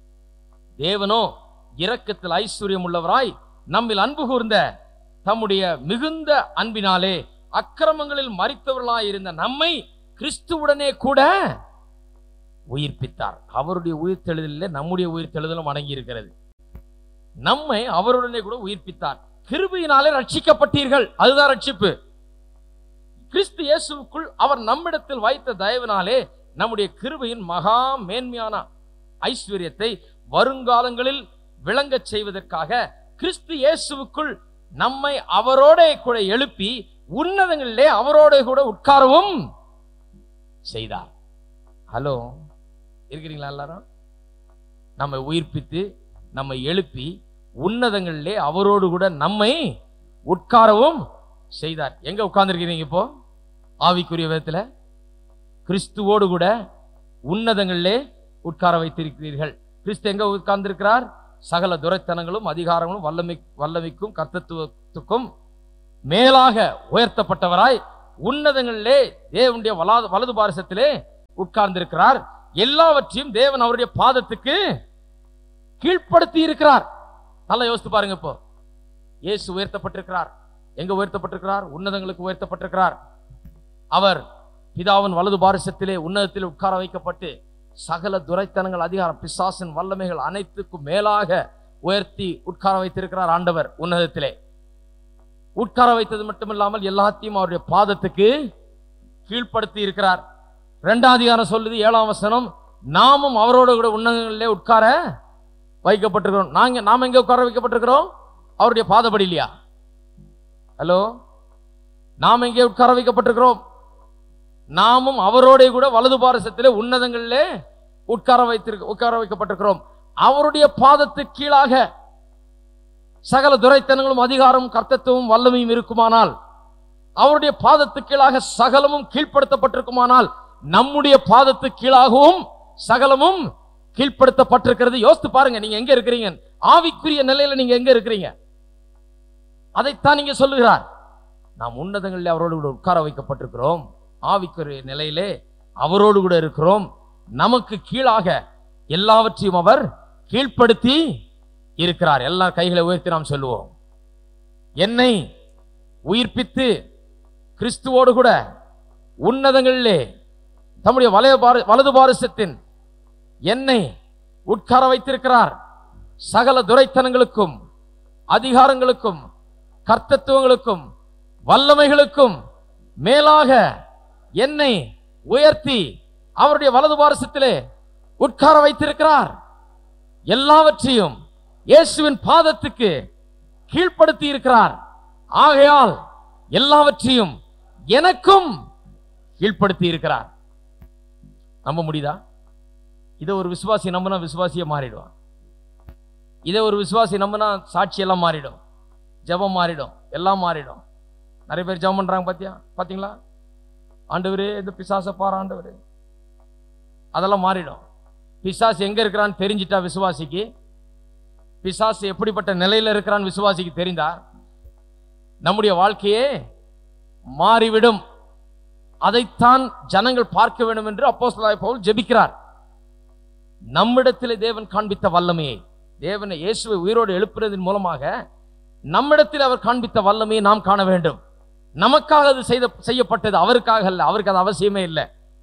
தேவனோ இரக்கத்தில் ஐஸ்வர்யம் உள்ளவராய் நம்மில் அன்பு கூர்ந்த தம்முடைய மிகுந்த அன்பினாலே அக்கிரமங்களில் மரித்தவர்களாய் இருந்த நம்மை கிறிஸ்துவுடனே கூட உயிர்ப்பித்தார். அவருடைய உயிர்த்தெழுதலில் நம்முடைய உயிர்த்தெழுதலும் அடங்கி இருக்கிறது. நம்மை அவருடனே கூட உயிர்ப்பித்தார். கிருபையினாலே ரட்சிக்கப்பட்டீர்கள். அதுதான் ரட்சிப்பு. கிறிஸ்து இயேசுவுக்குள் அவர் நம்மிடத்தில் வைத்த தயவினாலே நம்முடைய கிருபையின் மகா மேன்மையான ஐஸ்வர்யத்தை வருங்காலங்களில் விளங்கச் செய்வதற்காக கிறிஸ்து இயேசுவுக்குள் நம்மை அவரோட கூட எழுப்பி உன்னதங்களிலே அவரோட கூட உட்காரவும் செய்தார். ஹலோ, இருக்கிறீங்களா எல்லாரும்? நம்மை உயிர்ப்பித்து நம்மை எழுப்பி உன்னதங்களிலே அவரோடு கூட நம்மை உட்காரவும் செய்தார். எங்க உட்கார்ந்துருக்கிறீங்க இப்போ? ஆவிக்குரிய விதத்துல கிறிஸ்துவோடு கூட உன்னதங்களிலே உட்கார வைத்திருக்கிறீர்கள். கிறிஸ்து எங்க உட்கார்ந்திருக்கிறார்? சகல துரைத்தனங்களும் அதிகாரங்களும் வல்லமை வல்லமைக்கும் கர்த்தத்துவத்துக்கும் மேலாக உயர்த்தப்பட்டவராய் உன்னதங்களிலே தேவனுடைய வலது பாரசத்திலே உட்கார்ந்திருக்கிறார். எல்லாவற்றையும் தேவன் அவருடைய பாதத்துக்கு கீழ்ப்படுத்தி இருக்கிறார். நல்லா யோசித்து பாருங்க. இப்போ இயேசு உயர்த்தப்பட்டிருக்கிறார். எங்க உயர்த்தப்பட்டிருக்கிறார்? உன்னதங்களுக்கு உயர்த்தப்பட்டிருக்கிறார். அவர் பிதாவின் வலது பாரசத்திலே உன்னதத்தில் உட்கார வைக்கப்பட்டு சகல துரைத்தனங்கள், அதிகாரம், பிசாசின் வல்லமைகள் அனைத்துக்கும் மேலாக உயர்த்தி உட்கார வைத்திருக்கிறார். ஆண்டவர் உன்னதத்திலே உட்கார வைத்தது மட்டுமில்லாமல் எல்லாத்தையும் அவருடைய பாதத்துக்கு கீழ்ப்படுத்தி இருக்கிறார். இரண்டாம் அதிகாரம் சொல்லுது, ஏழாம் வசனம், நாமும் அவரோட கூட உன்னதங்களிலே உட்கார வைக்கப்பட்டிருக்கிறோம். நாங்க நாம எங்க உட்கார வைக்கப்பட்டிருக்கிறோம்? அவருடைய பாதப்படி இல்லையா? ஹலோ, நாம் எங்கே உட்கார வைக்கப்பட்டிருக்கிறோம்? நாமும் அவரோட கூட வலது பாரசத்திலே உன்னதங்களிலே உட்கார வைத்திருக்க உட்கார வைக்கப்பட்டிருக்கிறோம். அவருடைய பாதத்துக்கு கீழாக சகல துரைத்தனங்களும், அதிகாரமும், கர்த்தத்துவமும், வல்லமையும் இருக்குமானால், அவருடைய பாதத்துக்கு கீழாக சகலமும் கீழ்ப்படுத்தப்பட்டிருக்குமானால், நம்முடைய பாதத்துக்கு கீழாகவும் சகலமும் கீழ்ப்படுத்தப்பட்டிருக்கிறது. யோசித்து பாருங்க, நீங்க எங்க இருக்கிறீங்க? ஆவிக்குரிய நிலையில நீங்க எங்க இருக்கிறீங்க? அதைத்தான் நீங்க சொல்லுகிறார். நாம் உன்னதங்களில் அவரோடு கூட உட்கார வைக்கப்பட்டிருக்கிறோம். ஆவிக்குரிய நிலையிலே அவரோடு கூட இருக்கிறோம். நமக்கு கீழாக எல்லாவற்றையும் அவர் கீழ்ப்படுத்தி இருக்கிறார். எல்லா கைகளை உயர்த்தி நாம் சொல்லுவோம், என்னை உயிர்ப்பித்து கிறிஸ்துவோடு கூட உன்னதங்களிலே தம்முடைய வலது பாரசத்தின் என்னை உட்கார வைத்திருக்கிறார். சகல துரைத்தனங்களுக்கும், அதிகாரங்களுக்கும், கர்த்தத்துவங்களுக்கும், வல்லமைகளுக்கும் மேலாக என்னை உயர்த்தி அவருடைய வலது பாரசத்திலே உட்கார வைத்திருக்கிறார். எல்லாவற்றையும் இயேசுவின் பாதத்துக்கு கீழ்ப்படுத்தி இருக்கிறார். ஆகையால் எல்லாவற்றையும் எனக்கும் கீழ்ப்படுத்தி இருக்கிறார். நம்ப முடியுதா? இதை ஒரு விசுவாசி நம்பினா விசுவாசியை மாறிடுவான். இதை ஒரு விசுவாசி நம்பினா சாட்சி எல்லாம் மாறிடும், ஜெபம் மாறிடும், எல்லாம் மாறிடும். நிறைய பேர் ஜெபம் பண்றாங்க, பாத்தியா பாத்தீங்களா? ஆண்டவரே இந்த பிசாசை பாரு ஆண்டவரே, அதெல்லாம் மாறிடும். பிசாசு எங்க இருக்கிறான்னு தெரிஞ்சிட்டா விசுவாசிக்கு, பிசாசு எப்படிப்பட்ட நிலையில இருக்கிறான்னு விசுவாசிக்கு தெரிந்தா நம்முடைய வாழ்க்கையே மாறிவிடும். அதைத்தான் ஜனங்கள் பார்க்க வேண்டும் என்று அப்போஸ்தலனாகிய பவுல் ஜெபிக்கிறார். நம்மிடத்திலே தேவன் காண்பித்த வல்லமையை, தேவனை இயேசுவை உயிரோடு எழுப்புறதன் மூலமாக நம்மிடத்தில் அவர் காண்பித்த வல்லமையை நாம் காண வேண்டும். நமக்காக அது செய்த செய்யப்பட்டது, அவருக்காக அல்ல. அவருக்கு அது அவசியமே இல்லை.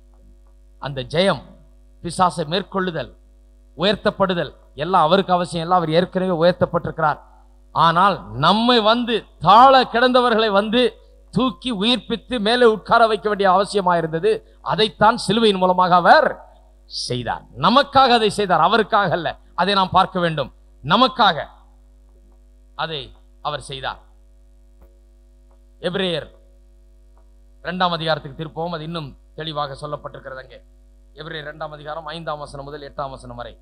அந்த ஜெயம், பிசாசை மேற்கொள்ளுதல், உயர்த்தப்படுதல் எல்லாம் அவருக்கு அவசியம் இல்லை. அவர் ஏற்கனவே உயர்த்தப்பட்டிருக்கிறார். ஆனால் நம்மை வந்து தாழ கிடந்தவர்களை வந்து தூக்கி உயிர்ப்பித்து மேலே உட்கார வைக்க வேண்டிய அவசியமாக இருந்தது. அதைத்தான் சிலுவையின் மூலமாக அவர் செய்தார். நமக்காக அதை செய்தார், அவருக்காக அல்ல. அதை நாம் பார்க்க வேண்டும். நமக்காக அதை அவர் செய்தார். எபிரேயர் இரண்டாம் அதிகாரத்துக்கு திருப்போம். அது இன்னும் தெளிவாக சொல்லப்பட்டிருக்கிறது அங்கே. எபிரேயர் இரண்டாம் அதிகாரம் ஐந்தாம் வசனம் முதல் எட்டாம் வசனம் வரை.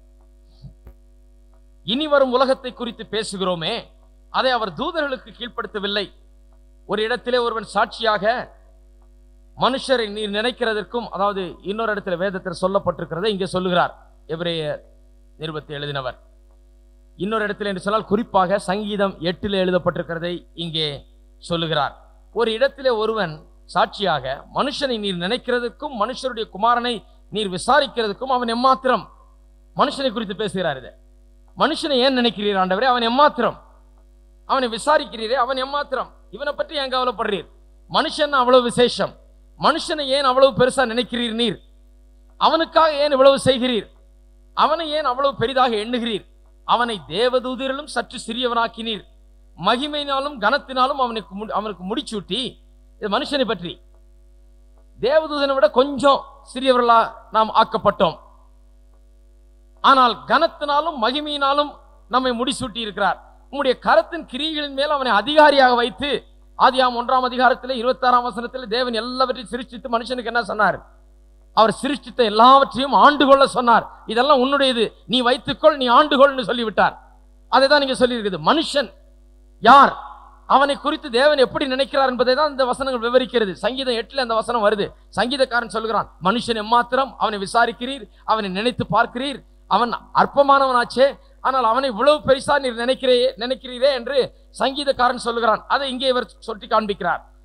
இனி வரும் உலகத்தை குறித்து பேசுகிறோமே, அதை அவர் தூதர்களுக்கு கீழ்ப்படுத்தவில்லை. ஒரு இடத்திலே ஒருவன் சாட்சியாக மனுஷரை நீர் நினைக்கிறதற்கும், அதாவது இன்னொரு இடத்துல வேதத்தில் சொல்லப்பட்டிருக்கிறதை இங்கே சொல்லுகிறார் எபிரேயர் நிருபத்தை எழுதினவர். இன்னொரு இடத்துல என்று சொன்னால் குறிப்பாக சங்கீதம் எட்டில் எழுதப்பட்டிருக்கிறதை இங்கே சொல்லுகிறார். ஒரு இடத்திலே ஒருவன் சாட்சியாக மனுஷனை நீர் நினைக்கிறதுக்கும் மனுஷருடைய குமாரனை நீர் விசாரிக்கிறதுக்கும் அவன் எம்மாத்திரம். மனுஷனை குறித்து பேசுகிறார். இதை மனுஷனை ஏன் நினைக்கிறீர் ஆண்டவரே? அவன் எம்மாத்திரம். அவனை விசாரிக்கிறீரே, அவன் எம்மாத்திரம். இவனை பற்றி ஏன் கவலைப்படுறீர்? மனுஷன் அவ்வளவு விசேஷம். மனுஷனை ஏன் அவ்வளவு பெருசா நினைக்கிறீர் நீர்? அவனுக்காக ஏன் இவ்வளவு செய்கிறீர்? அவனை ஏன் அவ்வளவு பெரிதாக எண்ணுகிறீர்? அவனை தேவதூதரிலும் சற்று சிறியவனாக்கினீர். மகிமையினாலும் கனத்தினாலும் அவனுக்கு அவனுக்கு முடிச்சூட்டி. இது மனுஷனை பற்றி. தேவதூதனை விட கொஞ்சம் சிறியவர்களா நாம் ஆக்கப்பட்டோம். ஆனால் கனத்தினாலும் மகிமையினாலும் நம்மை முடிசூட்டி இருக்கிறார். உம்முடைய கரத்தின் கிரியைகளின் மேல் அவனை அதிகாரியாக வைத்து, ஆதியாகமம் ஒன்றாம் அதிகாரத்தில் இருபத்தி ஆறாம் வசனத்தில் தேவன் எல்லாவற்றையும் சிருஷ்டித்து மனுஷனுக்கு என்ன சொன்னார்? அவர் சிருஷ்டித்த எல்லாவற்றையும் ஆண்டு கொள்ள சொன்னார். இதெல்லாம் உன்னுடையது, நீ வைத்துக்கொள், நீ ஆண்டுகொள்னு சொல்லிவிட்டார். அதை தான் நீங்க சொல்லி இருக்குது. மனுஷன் யார், அவனை குறித்து தேவன் எப்படி நினைக்கிறார் என்பதை தான் இந்த வசனங்கள் விவரிக்கிறது. சங்கீதம் எட்டுல அந்த வசனம் வருது. சங்கீதக்காரன் சொல்கிறான், மனுஷன் எம்மாத்திரம், அவனை விசாரிக்கிறீர், அவனை நினைத்து பார்க்கிறீர், அவன் அற்பமானவனாச்சே, ஆனால் அவனை இவ்வளவு பெருசா நீர் நினைக்கிறே நினைக்கிறீரே என்று சங்கீதக்காரன் சொல்லுகிறான். அதை இங்கே இவர் சொல்லி காண்பிக்கிறார்.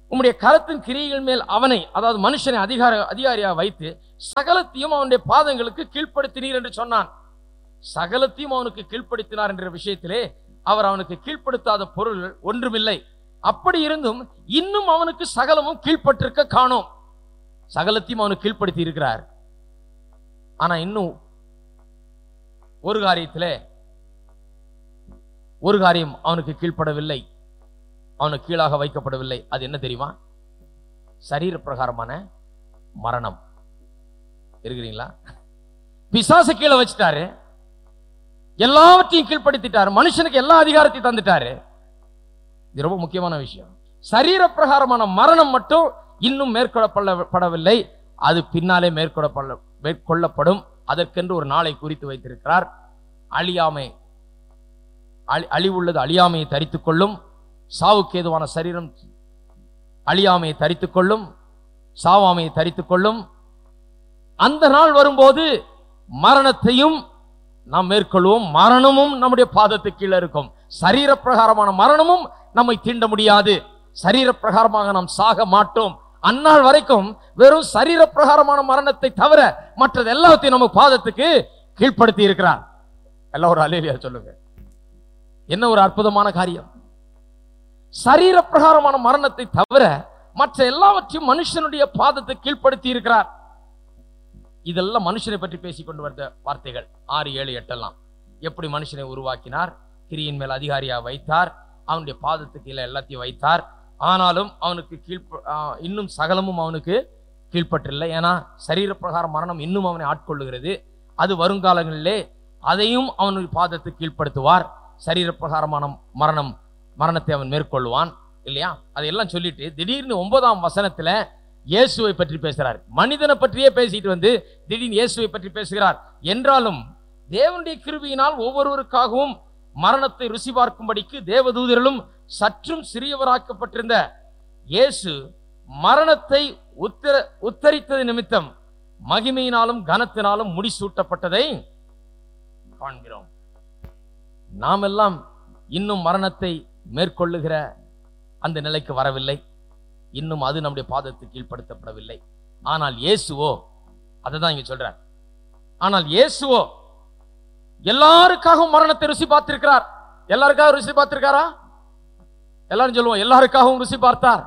உம்முடைய கரத்தின் கிரியைகள் மேல் அவனை, அதாவது மனுஷனை அதிகார அதிகாரியாக வைத்து சகலத்தையும் அவனுடைய பாதங்களுக்கு கீழ்ப்படுத்தினீர் என்று சொன்னான். சகலத்தையும் அவனுக்கு கீழ்ப்படுத்தினார் என்ற விஷயத்திலே அவர் அவனுக்கு கீழ்ப்படுத்தாத பொருள் ஒன்றுமில்லை. அப்படி இருந்தும் இன்னும் அவனுக்கு சகலமும் கீழ்ப்பட்டிருக்க காணோம். சகலத்தையும் அவனுக்கு கீழ்ப்படுத்தி இருக்கிறார். ஆனா இன்னும் ஒரு காரியத்திலே ஒரு காரியம் அவனுக்கு கீழ்ப்படவில்லை, அவனுக்கு கீழாக வைக்கப்படவில்லை. அது என்ன தெரியுமா? சரீர பிரகாரமான மரணம். இருக்கிறீங்களா? பிசாசு கீழே வச்சுட்டாரு, எல்லாவற்றையும் கீழ்ப்படுத்திட்டாரு, மனுஷனுக்கு எல்லா அதிகாரத்தையும் தந்துட்டாரு. இது ரொம்ப முக்கியமான விஷயம். சரீர பிரகாரமான மரணம் மட்டும் இன்னும் மேற்கொள்ளப்படவில்லை, அது பின்னாலே மேற்கொள்ளப்பட மேற்கொள்ளப்படும். அதற்கென்று ஒரு நாளை குறித்து வைத்திருக்கிறார். அழியாமை, அழிவுள்ளது அழியாமையை தரித்துக் கொள்ளும். சாவுக்கு ஏதுவான சரீரம் அழியாமையை தரித்துக் கொள்ளும், சாவாமையை தரித்துக் கொள்ளும். அந்த நாள் வரும்போது மரணத்தையும் நாம் மேற்கொள்வோம். மரணமும் நம்முடைய பாதத்துக்கு கீழே இருக்கும். சரீர பிரகாரமான மரணமும் நம்மை தீண்ட முடியாது. சரீர பிரகாரமாக நாம் சாக மாட்டோம். அந்நாள் வரைக்கும் வெறும் சரீர பிரகாரமான மரணத்தை தவிர மற்றது எல்லாத்தையும் நம்ம பாதத்துக்கு கீழ்ப்படுத்தி இருக்கிறார். எல்லாரும் அல்லேலூயா சொல்லுங்க. என்ன ஒரு அற்புதமான காரியம்! சரீர பிரகாரமான மரணத்தை தவிர மற்ற எல்லாவற்றையும் மனுஷனுடைய பாதத்துக்கு கீழ்ப்படுத்தி இருக்கிறார். இதெல்லாம் மனுஷனை பற்றி பேசிக்கொண்டு வந்த வார்த்தைகள். ஆறு ஏழு எட்டெல்லாம் எப்படி மனுஷனை உருவாக்கினார், கிரியின் மேல் அதிகாரியா வைத்தார், அவனுடைய பாதத்துக்கு கீழே எல்லாத்தையும் வைத்தார். ஆனாலும் அவனுக்கு கீழ் இன்னும் சகலமும் அவனுக்கு கீழ்ப்பற்றில்லை. ஏன்னா சரீர பிரகாரம் மரணம் இன்னும் அவனை ஆட்கொள்ளுகிறது. அது வருங்காலங்களிலே அதையும் அவனுடைய பாதத்துக்கு கீழ்ப்படுத்துவார். சரீர பிரகாரமான மரணம் மரணத்தை அவன் மேற்கொள்வான் இல்லையா? அதையெல்லாம் சொல்லிட்டு திடீர்னு ஒன்பதாம் வசனத்துல இயேசுவை பற்றி பேசுகிறார். மனிதனை பற்றியே பேசிட்டு வந்து திடீர்னு இயேசுவை பற்றி பேசுகிறார். என்றாலும் தேவனுடைய கிருபையினால் ஒவ்வொருவருக்காகவும் மரணத்தை ருசி பார்க்கும்படிக்கு தேவதூதர்களும் சற்றும் சிறியவராக்கப்பட்டிருந்த இயேசு மரணத்தை உத்தர உத்தரித்தது நிமித்தம் மகிமையினாலும் கனத்தினாலும் முடிசூட்டப்பட்டதை காண்கிறோம். நாம் எல்லாம் இன்னும் மரணத்தை மேற்கொள்ளுகிற அந்த நிலைக்கு வரவில்லை. இன்னும் அது நம்முடைய பாதத்துக்கு கீழ்ப்படுத்தப்படவில்லை. ஆனால் இயேசுவோ, அதை தான் இங்க சொல்றார். ஆனால் இயேசுவோ எல்லாருக்காகவும் மரணத்தை ருசி பார்த்திருக்கிறார். எல்லாருக்காகவும் ருசி பார்த்திருக்காரா? எல்லாரும் சொல்லுவோம், எல்லாருக்காகவும் ருசி பார்த்தார்.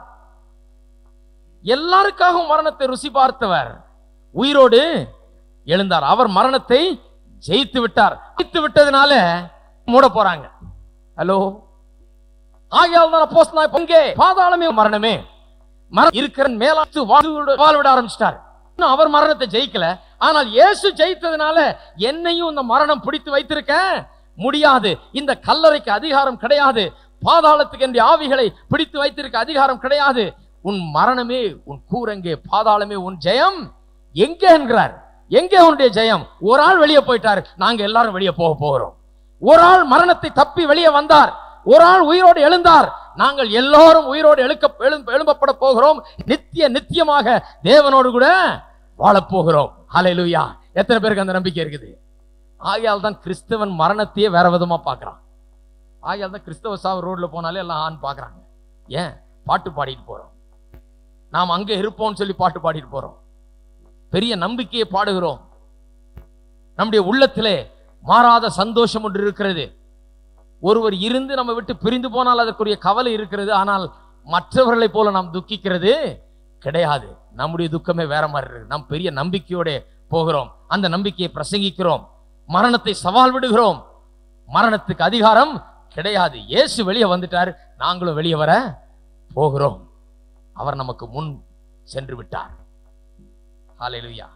எல்லாருக்காகவும் மரணத்தை ருசி பார்த்தவர் உயிரோடு எழுந்தார். அவர் மரணத்தை ஜெயித்து விட்டார். ஜெயித்து விட்டதுனால மூட போறாங்க. ஹலோ, ஆகையால் தான் அப்போஸ்தலனாகிய பவுல் பாதாளமே மரணமே மரணம் இருக்கிற மேலாத்து வாழ்விட ஆரம்பிச்சிட்டார். அவர் மரணத்தை ஜெயிக்கல. ஆனால் இயேசு ஜெயித்ததுனால என்னையும் இந்த மரணம் பிடித்து வைத்திருக்க முடியாது. இந்த கல்லறைக்கு அதிகாரம் கிடையாது. பாதாளத்துக்கு என்ற ஆவிகளை பிடித்து வைத்திருக்க அதிகாரம் கிடையாது. உன் மரணமே உன் கூரங்கே, பாதாளமே உன் ஜெயம் எங்கே என்கிறார். எங்கே உன்னுடைய ஜெயம்? ஒரு ஆள் வெளியே போயிட்டார், நாங்க எல்லாரும் வெளியே போக போகிறோம். ஒரு ஆள் மரணத்தை தப்பி வெளியே வந்தார், ஒரு ஆள் உயிரோடு எழுந்தார், நாங்கள் எல்லாரும் உயிரோடு எழுக்க எழும்பப்பட போகிறோம். நித்திய நித்தியமாக தேவனோடு கூட வாழப்போகிறோம். ஹல்லேலூயா! எத்தனை பேருக்கு அந்த நம்பிக்கை இருக்குது? ஆகையால் தான் கிறிஸ்தவன் மரணத்தையே வேற விதமா பார்க்கறான். ஆகையால் தான் கிறிஸ்தவ சாவு ரோட்ல போனாலே எல்லாம் ஆண் பார்க்கறாங்க. ஏன்? பாட்டு பாடிட்டு போறோம். நாம் அங்கே இருப்போம்னு சொல்லி பாட்டு பாடிட்டு போறோம். பெரிய நம்பிக்கையை பாடுகிறோம். நம்முடைய உள்ளத்திலே மாறாத சந்தோஷம் ஒன்று இருக்கிறது. ஒருவர் இருந்து நம்ம விட்டு பிரிந்து போனால் அதற்குரிய கவலை இருக்கிறது. ஆனால் மற்றவர்களை போல நாம் துக்கிக்கிறது கிடையாது. நம்முடைய துக்கமே வேற மாதிரி இருக்கு. நாம் பெரிய நம்பிக்கையோட போகிறோம். அந்த நம்பிக்கையை பிரசங்கிக்கிறோம். மரணத்தை சவால் விடுகிறோம். மரணத்துக்கு அதிகாரம் கிடையாது. இயேசு வெளியே வந்துட்டார், நாங்களும் வெளியே வர போகிறோம். அவர் நமக்கு முன் சென்று விட்டார். ஹல்லேலூயா!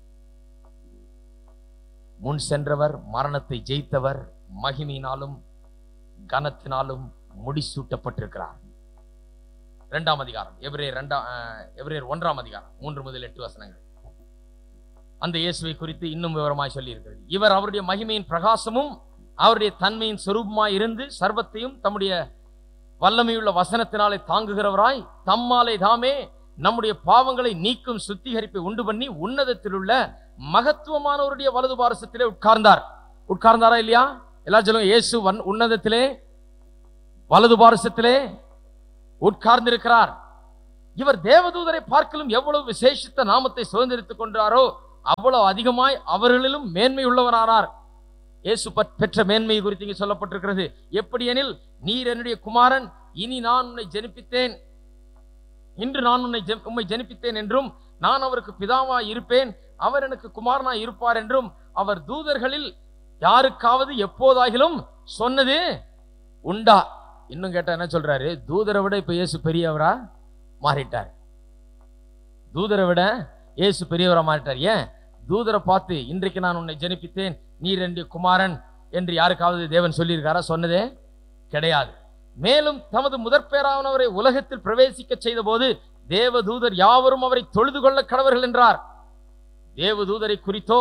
முன் சென்றவர், மரணத்தை ஜெயித்தவர், மகிமையினாலும் கனத்தினாலும் முடிசூட்டப்பட்டிருக்கிறார். இரண்டாம் அதிகாரம் எபிரேயர் இரண்டாம் எபிரேயர் ஒன்றாம் அதிகாரம் மூன்று முதல் எட்டு வசனங்கள் அந்த இயேசுவை குறித்து இன்னும் விவரமாய் சொல்லி இருக்கிறது. இவர் அவருடைய மகிமையின் பிரகாசமும் அவருடைய தன்மையின் சொரூபமாய் இருந்து சர்வத்தையும் தம்முடைய வல்லமையுள்ள வசனத்தினாலே தாங்குகிறவராய் தம்மாலே தாமே நம்முடைய பாவங்களை நீக்கும் சுத்திகரிப்பை உண்டு பண்ணி உன்னதத்தில் உள்ள மகத்துவமானவருடைய வலது பாரசத்திலே உட்கார்ந்தார். உட்கார்ந்தாரா இல்லையா? எல்லாரும் சொல்லுங்க, இயேசு உன்னதத்திலே வலது பாரசத்திலே உட்கார்ந்திருக்கிறார். இவர் தேவதூதரை பார்க்கலும் எவ்வளவு விசேஷித்த நாமத்தை சுதந்திரித்துக் கொண்டாரோ அவ்வளவு அதிகமாய் அவர்களிலும் மேன்மை உள்ளவரானார். இயேசு பெற்ற மேன்மை குறித்து இங்கே சொல்லப்பட்டிருக்கிறது. எப்படி எனில், நீர் என்னுடைய குமாரன், இனி நான் உன்னை ஜெனிப்பித்தேன், இன்று நான் உன்னை உம்மை ஜெனிப்பித்தேன் என்றும், நான் அவருக்கு பிதாவாய் இருப்பேன், அவர் எனக்கு குமாரனாய் இருப்பார் என்றும் அவர் தூதர்களில் யாருக்காவது எப்போதாகிலும் சொன்னது உண்டா? இன்னும் கேட்டா என்ன சொல்றாரு? தூதரை விட இப்ப இயேசு பெரியவரா மாறிட்டார். தூதரை விட இயேசு பெரியவரா மாறிட்டார். ஏன்? தூதரை பார்த்து இன்றைக்கு நான் உன்னை ஜெனிப்பித்தேன், நீர் என்னுடைய குமாரன் என்று யாருக்காவது தேவன் சொல்லியிருக்காரா? சொன்னதே கிடையாது. மேலும் தமது முதற்பேரானவரை உலகத்தில் பிரவேசிக்க செய்த போது தேவதூதர் யாவரும் அவரை தொழுது கொள்ள கடவர்கள் என்றார். தேவதூதரை குறித்தோ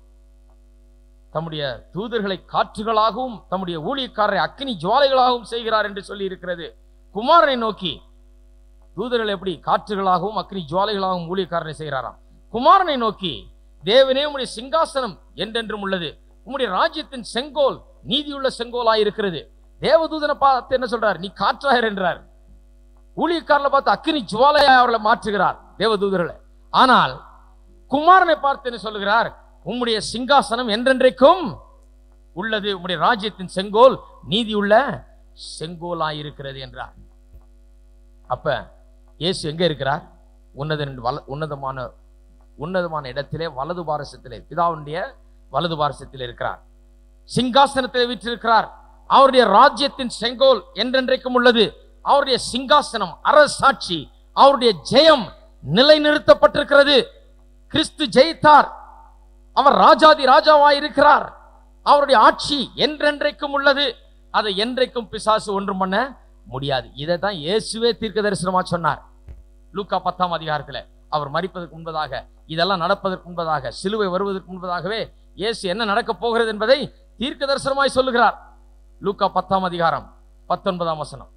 தம்முடைய தூதர்களை காற்றுகளாகவும் தம்முடைய ஊழியக்காரரை அக்கினி ஜுவாலைகளாகவும் செய்கிறார் என்று சொல்லி இருக்கிறது. குமாரனை நோக்கி தூதர்கள் எப்படி காற்றுகளாகவும் அக்கினி ஜுவாலைகளாகவும் ஊழியக்காரரை செய்கிறாராம். குமாரனை நோக்கி, தேவனே உம்முடைய சிங்காசனம் என்றென்றும் உள்ளது, உம்முடைய ராஜ்யத்தின் செங்கோல் நீதியுள்ள செங்கோலாய் இருக்கிறது. தேவதூதனை பார்த்து என்ன சொல்றார்? நீ காற்றாயர் என்றார். ஊழியக்காரர்களை பார்த்து அக்கினி ஜுவாலையாய் அவர்களை மாற்றுகிறார் தேவதூதர்களை. ஆனால் குமாரனை பார்த்து என்ன சொல்லுகிறார்? உம்முடைய சிங்காசனம் என்றென்றைக்கும் உள்ளது, உம்முடைய ராஜ்யத்தின் செங்கோல் நீதியுள்ள செங்கோலாய் இருக்கிறது என்றார். அப்ப இயேசு எங்க இருக்கிறார்? உன்னத உன்னதமான உன்னதமான இடத்திலே வலது பாரசத்திலே, பிதாவுடைய வலது பாரசத்தில் இருக்கிறார். சிங்காசனத்திலே வீற்றிருக்கிறார். அவருடைய ராஜ்யத்தின் செங்கோல் என்றென்றைக்கும் உள்ளது. அவருடைய சிங்காசனம், அரசாட்சி, அவருடைய ஜெயம் நிலைநிறுத்தப்பட்டிருக்கிறது. கிறிஸ்து ஜெயித்தார். அவர் ராஜாதி ராஜாவாய் இருக்கிறார். அவருடைய ஆட்சி என்றென்றைக்கும் உள்ளது. அதை என்றைக்கும் பிசாசு ஒன்றும் பண்ண முடியாது. இதை தான் இயேசுவே தீர்க்க தரிசனமா சொன்னார். லூக்கா பத்தாம் அதிகாரத்தில் அவர் மரிப்பதற்கு முன்பதாக, இதெல்லாம் நடப்பதற்கு முன்பதாக, சிலுவை வருவதற்கு முன்பதாகவே இயேசு என்ன நடக்க போகிறது என்பதை தீர்க்க தரிசனமாய் சொல்லுகிறார். லூக்கா பத்தாம் அதிகாரம் பத்தொன்பதாம் வசனம்.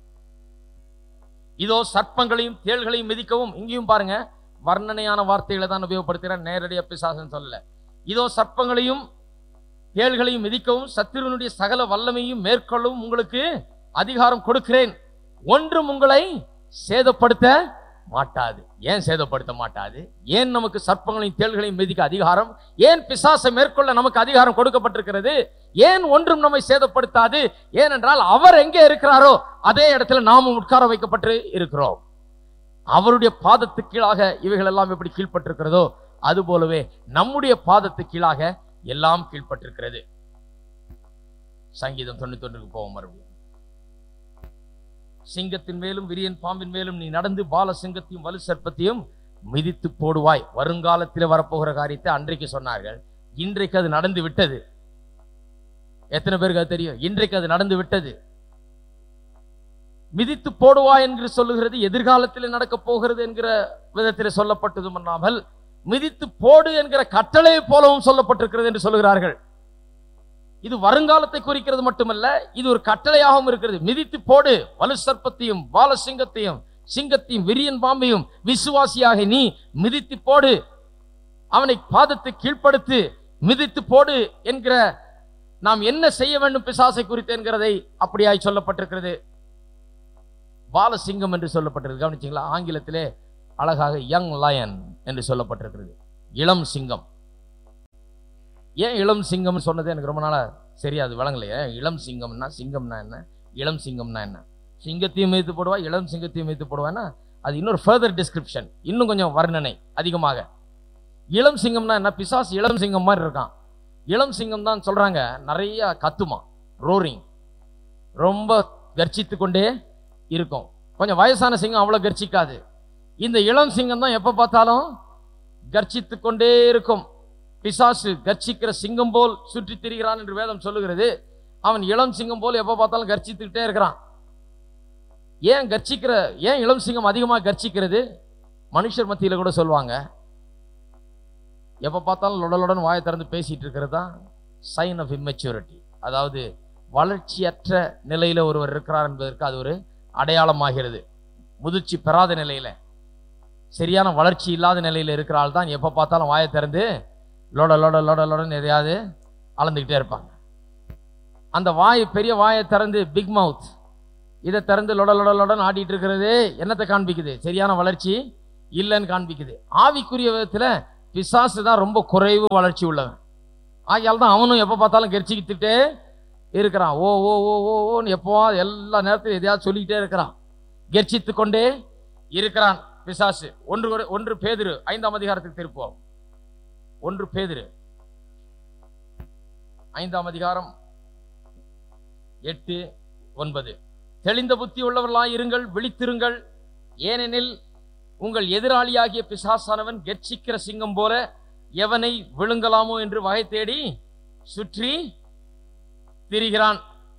இதோ சர்ப்பங்களையும் தேள்களையும் மிதிக்கவும், இங்கேயும் பாருங்க வர்ணனையான வார்த்தைகளை தான் உபயோகப்படுத்துகிறார், நேரடியாக பிசாசுன்னு சொல்லல. இதோ சர்ப்பங்களையும் தேள்களையும் மிதிக்கவும் சத்துருவினுடைய சகல வல்லமையும் மேற்கொள்ளவும் உங்களுக்கு அதிகாரம் கொடுக்கிறேன், ஒன்றும் உங்களை சேதப்படுத்த மாட்டாது. ஏன் சேதப்படுத்த மாட்டாது? ஏன் நமக்கு சர்ப்பங்களையும் தேள்களையும் மிதிக்க அதிகாரம்? ஏன் பிசாசை மேற்கொள்ள நமக்கு அதிகாரம் கொடுக்கப்பட்டிருக்கிறது? ஏன் ஒன்றும் நம்மை சேதப்படுத்தாது? ஏனென்றால் அவர் எங்கே இருக்கிறாரோ அதே இடத்துல நாமும் உட்கார வைக்கப்பட்டு இருக்கிறோம். அவருடைய பாதத்து கீழாக இவைகள் எல்லாம் எப்படி கீழ்பட்டிருக்கிறதோ அது போலவே நம்முடைய பாதத்து கீழாக எல்லாம் கீழ்பட்டிருக்கிறது. சங்கீதம் தொண்ணூத்தி ஒன்றுக்கு போவோம் மறுபடியும். சிங்கத்தின் மேலும் விரியன் பாம்பின் மேலும் நீ நடந்து பால சிங்கத்தையும் வலு சர்ப்பத்தையும் மிதித்து போடுவாய். வருங்காலத்தில் வரப்போகிற காரியத்தை அன்றைக்கு சொன்னார்கள். இன்றைக்கு அது நடந்து விட்டது. எத்தனை பேருக்கு அது தெரியும்? இன்றைக்கு அது நடந்து விட்டது. மிதித்து போடுவாய் என்று சொல்லுகிறது எதிர்காலத்தில் நடக்க போகிறது என்கிற விதத்தில் சொல்லப்பட்டதும் அல்லாமல் மிதித்து போடு என்கிற கட்டளை போலவும் சொல்லப்பட்டிருக்கிறது என்று சொல்லுகிறார்கள். இது வருங்காலத்தை குறிக்கிறது மட்டுமல்ல, இது ஒரு கட்டளையாகவும் இருக்கிறது. மிதித்து போடு வலு சர்ப்பத்தையும் பால சிங்கத்தையும் சிங்கத்தையும் விரியன் பாம்பையும் விசுவாசியாக நீ மிதித்து போடு, அவனை பாதத்தை கீழ்ப்படுத்து, மிதித்து போடு என்கிற நாம் என்ன செய்ய வேண்டும் பிசாசை குறித்து என்கிறதை அப்படியாய் சொல்லப்பட்டிருக்கிறது. பாலசிங்கம் என்று சொல்லப்பட்டிருக்கு. கவனிச்சிங்களா? ஆங்கிலத்திலே அழகாக யங் லயன் என்று சொல்லப்பட்டிருக்கிறது. இளம் சிங்கம். ஏன் இளம் சிங்கம் சொன்னது எனக்கு ரொம்ப நாளா சரியாது விளங்கலையே. இளம் சிங்கம்னா சிங்கம்னா என்ன, இளம் சிங்கம்னா என்ன? சிங்கத்தையும் மேய்த்து போடுவா, இளம் சிங்கத்தையும் மேய்த்து போடுவான்னா அது இன்னொரு ஃபர்தர் டிஸ்கிரிப்ஷன், இன்னும் கொஞ்சம் வர்ணனை அதிகமாக. இளம் சிங்கம்னா என்ன? பிசாசு இளம் சிங்கம் மாதிரி இருக்கான். இளம் சிங்கம் தான் சொல்றாங்க, நிறைய கத்துமா, ரோரிங், ரொம்ப கர்ச்சித்து கொண்டே இருக்கும். கொஞ்சம் வயசான சிங்கம் அவ்வளவு கர்ச்சிக்காது. இந்த இளம் சிங்கம் தான் எப்ப பார்த்தாலும் கர்ச்சித்து கொண்டே இருக்கும். பிசாசு கர்ச்சிக்கிற சிங்கம் போல் சுற்றி திரிகிறான் என்று வேதம் சொல்லுகிறது. அவன் இளம் சிங்கம் போல் எப்ப பார்த்தாலும் கர்ச்சித்துக்கிட்டே இருக்கிறான். ஏன் கர்ச்சிக்கிற ஏன் இளம் சிங்கம் அதிகமாக கர்ச்சிக்கிறது? மனுஷர் மத்தியில கூட சொல்லுவாங்க, எப்ப பார்த்தாலும் லொடலுடன் வாயை திறந்து பேசிட்டு இருக்கிறது தான் சைன் ஆஃப் இம்மெச்சூரிட்டி. அதாவது வளர்ச்சியற்ற நிலையில ஒருவர் இருக்கிறார் என்பதற்கு அது ஒரு அடையாளமாகிறது. முதிர்ச்சி பெறாத நிலையில, சரியான வளர்ச்சி இல்லாத நிலையில இருக்கிறாள் தான் எப்ப பார்த்தாலும் வாயை திறந்து லோட லோட லோட லோடன்னு எதையாவது அளந்துக்கிட்டே இருப்பாங்க. அந்த வாய், பெரிய வாயை திறந்து பிக் மவுத் இதை திறந்து லொடலொடலொடன் ஆடிட்டு இருக்கிறது என்னத்தை காண்பிக்குது? சரியான வளர்ச்சி இல்லைன்னு காண்பிக்குது. ஆவிக்குரிய விதத்துல பிசாசு தான் ரொம்ப குறைவு வளர்ச்சி உள்ளவன். ஆகையால் தான் அவனும் எப்போ பார்த்தாலும் கெரிச்சிக்கிட்டே இருக்கிறான். ஓ ஓ ஓ ஓ ஓன்னு எப்போ எல்லா நேரத்திலும் எதையாவது சொல்லிக்கிட்டே இருக்கிறான், கெர்ச்சித்து கொண்டே இருக்கிறான் பிசாசு. ஒன்று ஒன்று பேதுரு ஐந்தாம் அதிகாரத்துக்கு திருப்போம். ஒன்று பேதுரு ஐந்தாம் அதிகாரம் எட்டு ஒன்பது. தெளிந்த புத்தி உள்ளவர்களாய் இருங்கள், விழித்திருங்கள். ஏனெனில் உங்கள் எதிராளியாகிய பிசாசானவன் கெர்ச்சிக்கிற சிங்கம் போல எவனை விழுங்கலாமோ என்று வகை தேடி சுற்றி திரிகிறான்.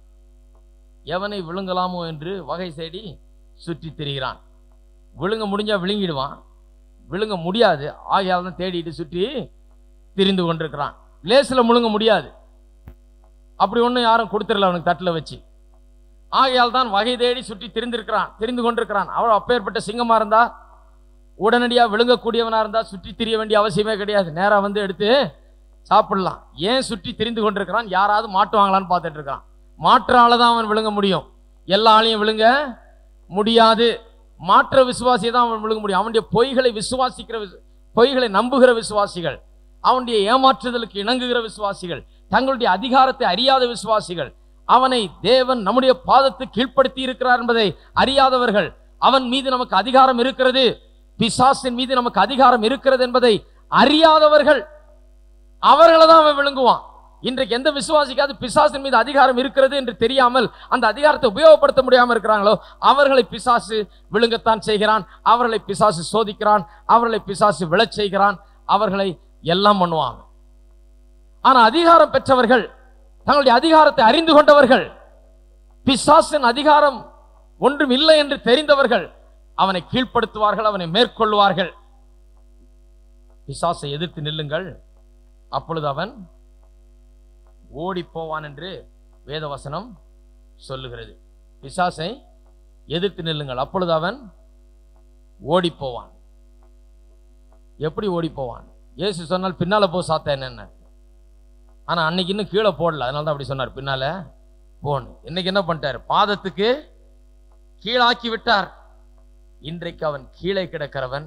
எவனை விழுங்கலாமோ என்று வகை தேடி சுற்றி திரிகிறான். விழுங்க முடிஞ்சா விழுங்கிடுவான், விழுங்க முடியாது. ஆகையால் தான் தேடிட்டு சுற்றி திரிந்து கொண்டிருக்கிறான். லேசில் முழுங்க முடியாது, அப்படி ஒன்றும் யாரும் கொடுத்துடல அவனுக்கு தட்டில் வச்சு. ஆகையால் தான் வகை தேடி சுற்றி திரிந்திருக்கிறான், தெரிந்து கொண்டிருக்கிறான். அவள் அப்பேற்பட்ட சிங்கமா இருந்தா, உடனடியாக விழுங்கக்கூடியவனா இருந்தா சுற்றி திரிய வேண்டிய அவசியமே கிடையாது, நேரா வந்து எடுத்து சாப்பிடலாம். ஏன் சுற்றி திரிந்து கொண்டிருக்கிறான்? யாராவது மாட்டுவாங்களான்னு பார்த்துட்டு இருக்கான். மாற்றால தான் அவன் விழுங்க முடியும், எல்லா ஆளையும் விழுங்க முடியாது. மாற்ற விசுவாசியை தான் அவன் விழுங்க முடியும். அவனுடைய பொய்களை விசுவாசிக்கிற, பொய்களை நம்புகிற விசுவாசிகள், அவனுடைய ஏமாற்றுதலுக்கு இணங்குகிற விசுவாசிகள், தங்களுடைய அதிகாரத்தை அறியாத விசுவாசிகள், அவனை தேவன் நம்முடைய பாதத்துக்கு கீழ்ப்படுத்தி இருக்கிறார் என்பதை அறியாதவர்கள், அவன் மீது நமக்கு அதிகாரம் இருக்கிறது, பிசாசின் மீது நமக்கு அதிகாரம் இருக்கிறது என்பதை அறியாதவர்கள், அவர்களை தான் அவன் விழுங்குவான். இன்றைக்கு எந்த விசுவாசிக்காவது பிசாசின் மீது அதிகாரம் இருக்கிறது என்று தெரியாமல் அந்த அதிகாரத்தை உபயோகப்படுத்த முடியாமல் இருக்கிறாங்களோ அவர்களை பிசாசு விழுங்கத்தான் செய்கிறான். அவர்களை பிசாசு சோதிக்கிறான், அவர்களை பிசாசு விழச் செய்கிறான், அவர்களை எல்லாம் பண்ணுவாங்க. ஆனா அதிகாரம் பெற்றவர்கள், தங்களுடைய அதிகாரத்தை அறிந்து கொண்டவர்கள், பிசாசின் அதிகாரம் ஒன்றும் இல்லை என்று தெரிந்தவர்கள் அவனை கீழ்ப்படுத்துவார்கள், அவனை மேற்கொள்வார்கள். பிசாசை எதிர்த்து நில்லுங்கள், அப்பொழுது அவன் ஓடி போவான் என்று வேதவசனம் சொல்லுகிறது. பிசாசை எதிர்த்து நில்லுங்கள், அப்பொழுது அவன் ஓடி போவான். எப்படி ஓடி போவான்? இயேசு சொன்னால் பின்னால போ சாத்தான் என்ன. ஆனா அன்னைக்கு இன்னும் கீழே போடல, அதனால தான் அப்படி சொன்னார், பின்னால போன். இன்னைக்கு என்ன பண்ணிட்டார்? பாதத்துக்கு கீழாக்கி விட்டார். இன்றைக்கு அவன் கீழே கிடக்கிறவன்,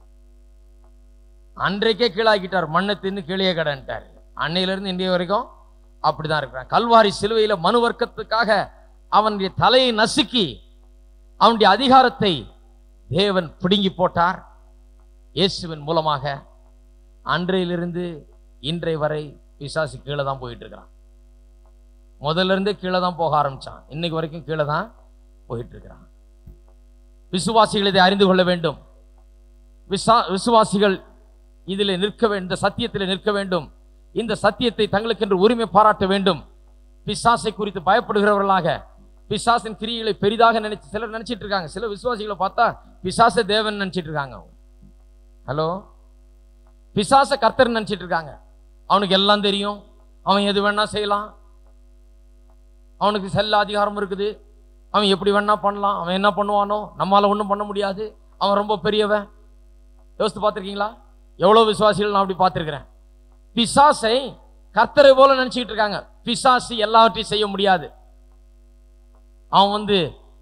அன்றைக்கே கீழாக்கிட்டார், மண்ணை தின்னு கீழே கிடன்ட்டார். அன்னையிலிருந்து இன்றைய வரைக்கும் அப்படிதான் இருக்கிறான். கல்வாரி சிலுவையில மனு வர்க்கத்துக்காக அவனுடைய தலையை நசுக்கி அவனுடைய அதிகாரத்தை தேவன் பிடுங்கி போட்டார் இயேசுவின் மூலமாக. அன்றையிலிருந்து இன்றைய வரை பிசாசு கீழே தான் போயிட்டு இருக்கிறான். முதல்ல இருந்தே கீழே தான் போக ஆரம்பிச்சான், இன்னைக்கு வரைக்கும் கீழே தான் போயிட்டு இருக்கிறான். விசுவாசிகள் இதை அறிந்து கொள்ள வேண்டும். விசா விசுவாசிகள் இதில் நிற்க வேண்டும், இந்த சத்தியத்தில் நிற்க வேண்டும், இந்த சத்தியத்தை தங்களுக்கு என்று உரிமை பாராட்ட வேண்டும். பிசாசை குறித்து பயப்படுகிறவர்களாக, பிசாசின் கிரியைகளை பெரிதாக நினைச்சு சிலர் நினைச்சிட்டு இருக்காங்க. சில விசுவாசிகளை பார்த்தா பிசாச தேவன் நினைச்சிட்டு இருக்காங்க. ஹலோ, பிசாச கர்த்தர் நினைச்சிட்டு இருக்காங்க. அவனுக்கு எல்லாம் தெரியும், அவன் எது வேணா செய்யலாம், அவனுக்கு செல்ல அதிகாரம் இருக்குது, அவன் எப்படி வேணா பண்ணலாம், அவன் என்ன பண்ணுவானோ நம்மளால ஒன்றும் பண்ண முடியாது, அவன் ரொம்ப பெரியவன். யோசித்து பார்த்துருக்கீங்களா? எவ்வளவு விசுவாசிகள் நான் அப்படி பார்த்துருக்கிறேன். பிசாசை கர்த்தரை போல நினைச்சுக்கிட்டு இருக்காங்க. பிசாசு எல்லாவற்றையும் செய்ய முடியாது. அவன் வந்து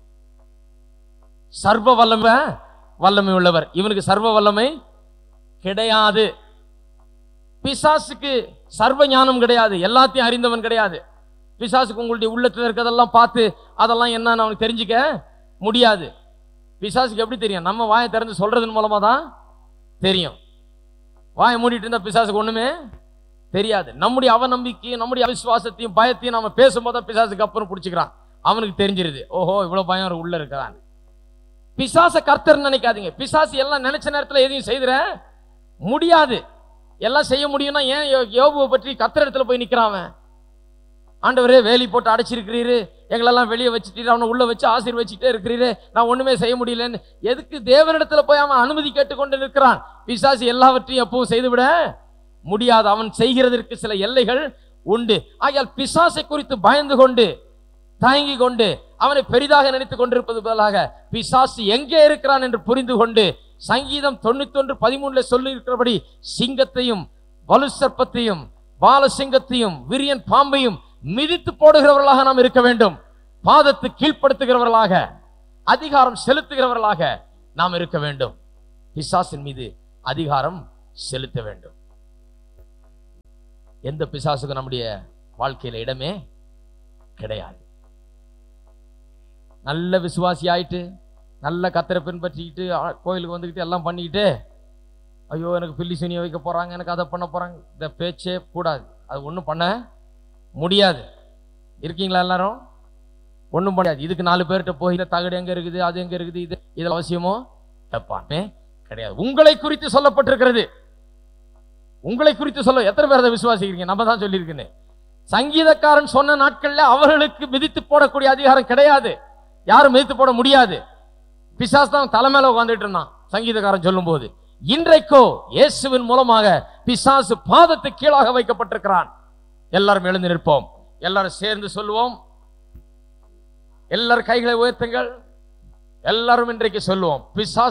சர்வ வல்லமை வல்லமை உள்ளவர், இவனுக்கு சர்வ வல்லமை கிடையாது. பிசாசுக்கு சர்வ ஞானம் கிடையாது, எல்லாத்தையும் அறிந்தவன் கிடையாது. பிசாசுக்கு உங்களுடைய உள்ளத்தில் இருக்கிறதெல்லாம் பார்த்து அதெல்லாம் என்னன்னு அவனுக்கு தெரிஞ்சுக்க முடியாது. பிசாசுக்கு எப்படி தெரியும்? நம்ம வாயை திறந்து சொல்றதன் மூலமா தான் தெரியும். வாயை மூடிட்டு இருந்தா பிசாசுக்கு ஒண்ணுமே தெரியாது. நம்முடைய அவநம்பிக்கையும் நம்முடைய அவிசுவாசத்தையும் பயத்தையும் நம்ம பேசும்போது தான் பிசாசுக்கு அப்புறம் பிடிச்சிக்கிறான். அவனுக்கு தெரிஞ்சிருது, ஓஹோ இவ்வளவு பயம் உள்ள இருக்கிறான். பிசாச கர்த்தர் நினைக்காதீங்க. பிசாசு எல்லாம் நினைச்ச நேரத்தில் எதையும் செய்திட முடியாது. எல்லாம் செய்ய முடியும்னா ஏன் யோபுவை பற்றி கர்த்தர் இடத்துல போய் நிற்கிறான்? ஆண்டவரே வேலி போட்டு அடைச்சிருக்கிறீரு, எங்களெல்லாம் வெளியே வச்சுட்டு அவனை உள்ள வச்சு ஆசீர்வச்சிட்டே இருக்கிறீரு, நான் ஒண்ணுமே செய்ய முடியலன்னு எதுக்கு தேவனிடத்துல போய் அவன் அனுமதி கேட்டுக்கொண்டு நிற்கிறான்? பிசாசு எல்லாவற்றையும் எப்பவும் செய்துவிட முடியாது. அவன் செய்கிறதற்கு சில எல்லைகள் உண்டு. ஆகையால் பிசாசை குறித்து பயந்து கொண்டு தயங்கி கொண்டு அவனை பெரிதாக நினைத்துக் கொண்டிருப்பது பதிலாக பிசாசு எங்கே இருக்கிறான் என்று புரிந்து கொண்டு சங்கீதம் தொண்ணூத்தி ஒன்று பதிமூணுல சொல்லி இருக்கிறபடி சிங்கத்தையும் வலு சர்ப்பத்தையும் பால சிங்கத்தையும் விரியன் பாம்பையும் மிதித்து போடுகிறவர்களாக நாம் இருக்க வேண்டும். பாதத்தை கீழ்ப்படுத்துகிறவர்களாக, அதிகாரம் செலுத்துகிறவர்களாக நாம் இருக்க வேண்டும். பிசாசின் மீது அதிகாரம் செலுத்த வேண்டும். எந்த பிசாசுக்கும் நம்முடைய வாழ்க்கையில இடமே கிடையாது. நல்ல விசுவாசி ஆயிட்டு, நல்ல கத்தரை பின்பற்றிக்கிட்டு, கோயிலுக்கு வந்துக்கிட்டு எல்லாம் பண்ணிக்கிட்டு, ஐயோ எனக்கு பில்லி சுனியை வைக்க போறாங்க, எனக்கு அதை பண்ண போறாங்க, இந்த பேச்சே கூடாது. அது ஒன்றும் பண்ண முடியாது. இருக்கீங்களா எல்லாரும்? ஒன்றும் பண்ணாது. இதுக்கு நாலு பேர்கிட்ட போய் தகடு எங்க இருக்குது, அது எங்க இருக்குது, இது இதில் அவசியமோ தப்பானே கிடையாது. உங்களை குறித்து சொல்லப்பட்டிருக்கிறது. உங்களை குறித்து சொல்ல எத்தனை பேர் அதை விசுவாசிக்கிறீங்க? நம்ம தான் சொல்லியிருக்கேன். சங்கீதக்காரன் சொன்ன நாட்கள்ல அவர்களுக்கு மிதித்து போடக்கூடிய அதிகாரம் கிடையாது. யாரும் மிதித்து போட முடியாது. பிசாசு தான் தலைமையில உட்கார்ந்துட்டு இருந்தான் சங்கீதக்காரன் சொல்லும் போது. இன்றைக்கோ இயேசுவின் மூலமாக பிசாசு பாதத்தை கீழாக வைக்கப்பட்டிருக்கிறான். எல்லாரும் எழுந்து நிற்போம். எல்லாரும் சேர்ந்து சொல்லுவோம். எல்லாரும் கைகளை உயர்த்துங்கள். எல்லாரும் இன்றைக்கு சொல்லுவோம், பிசாசு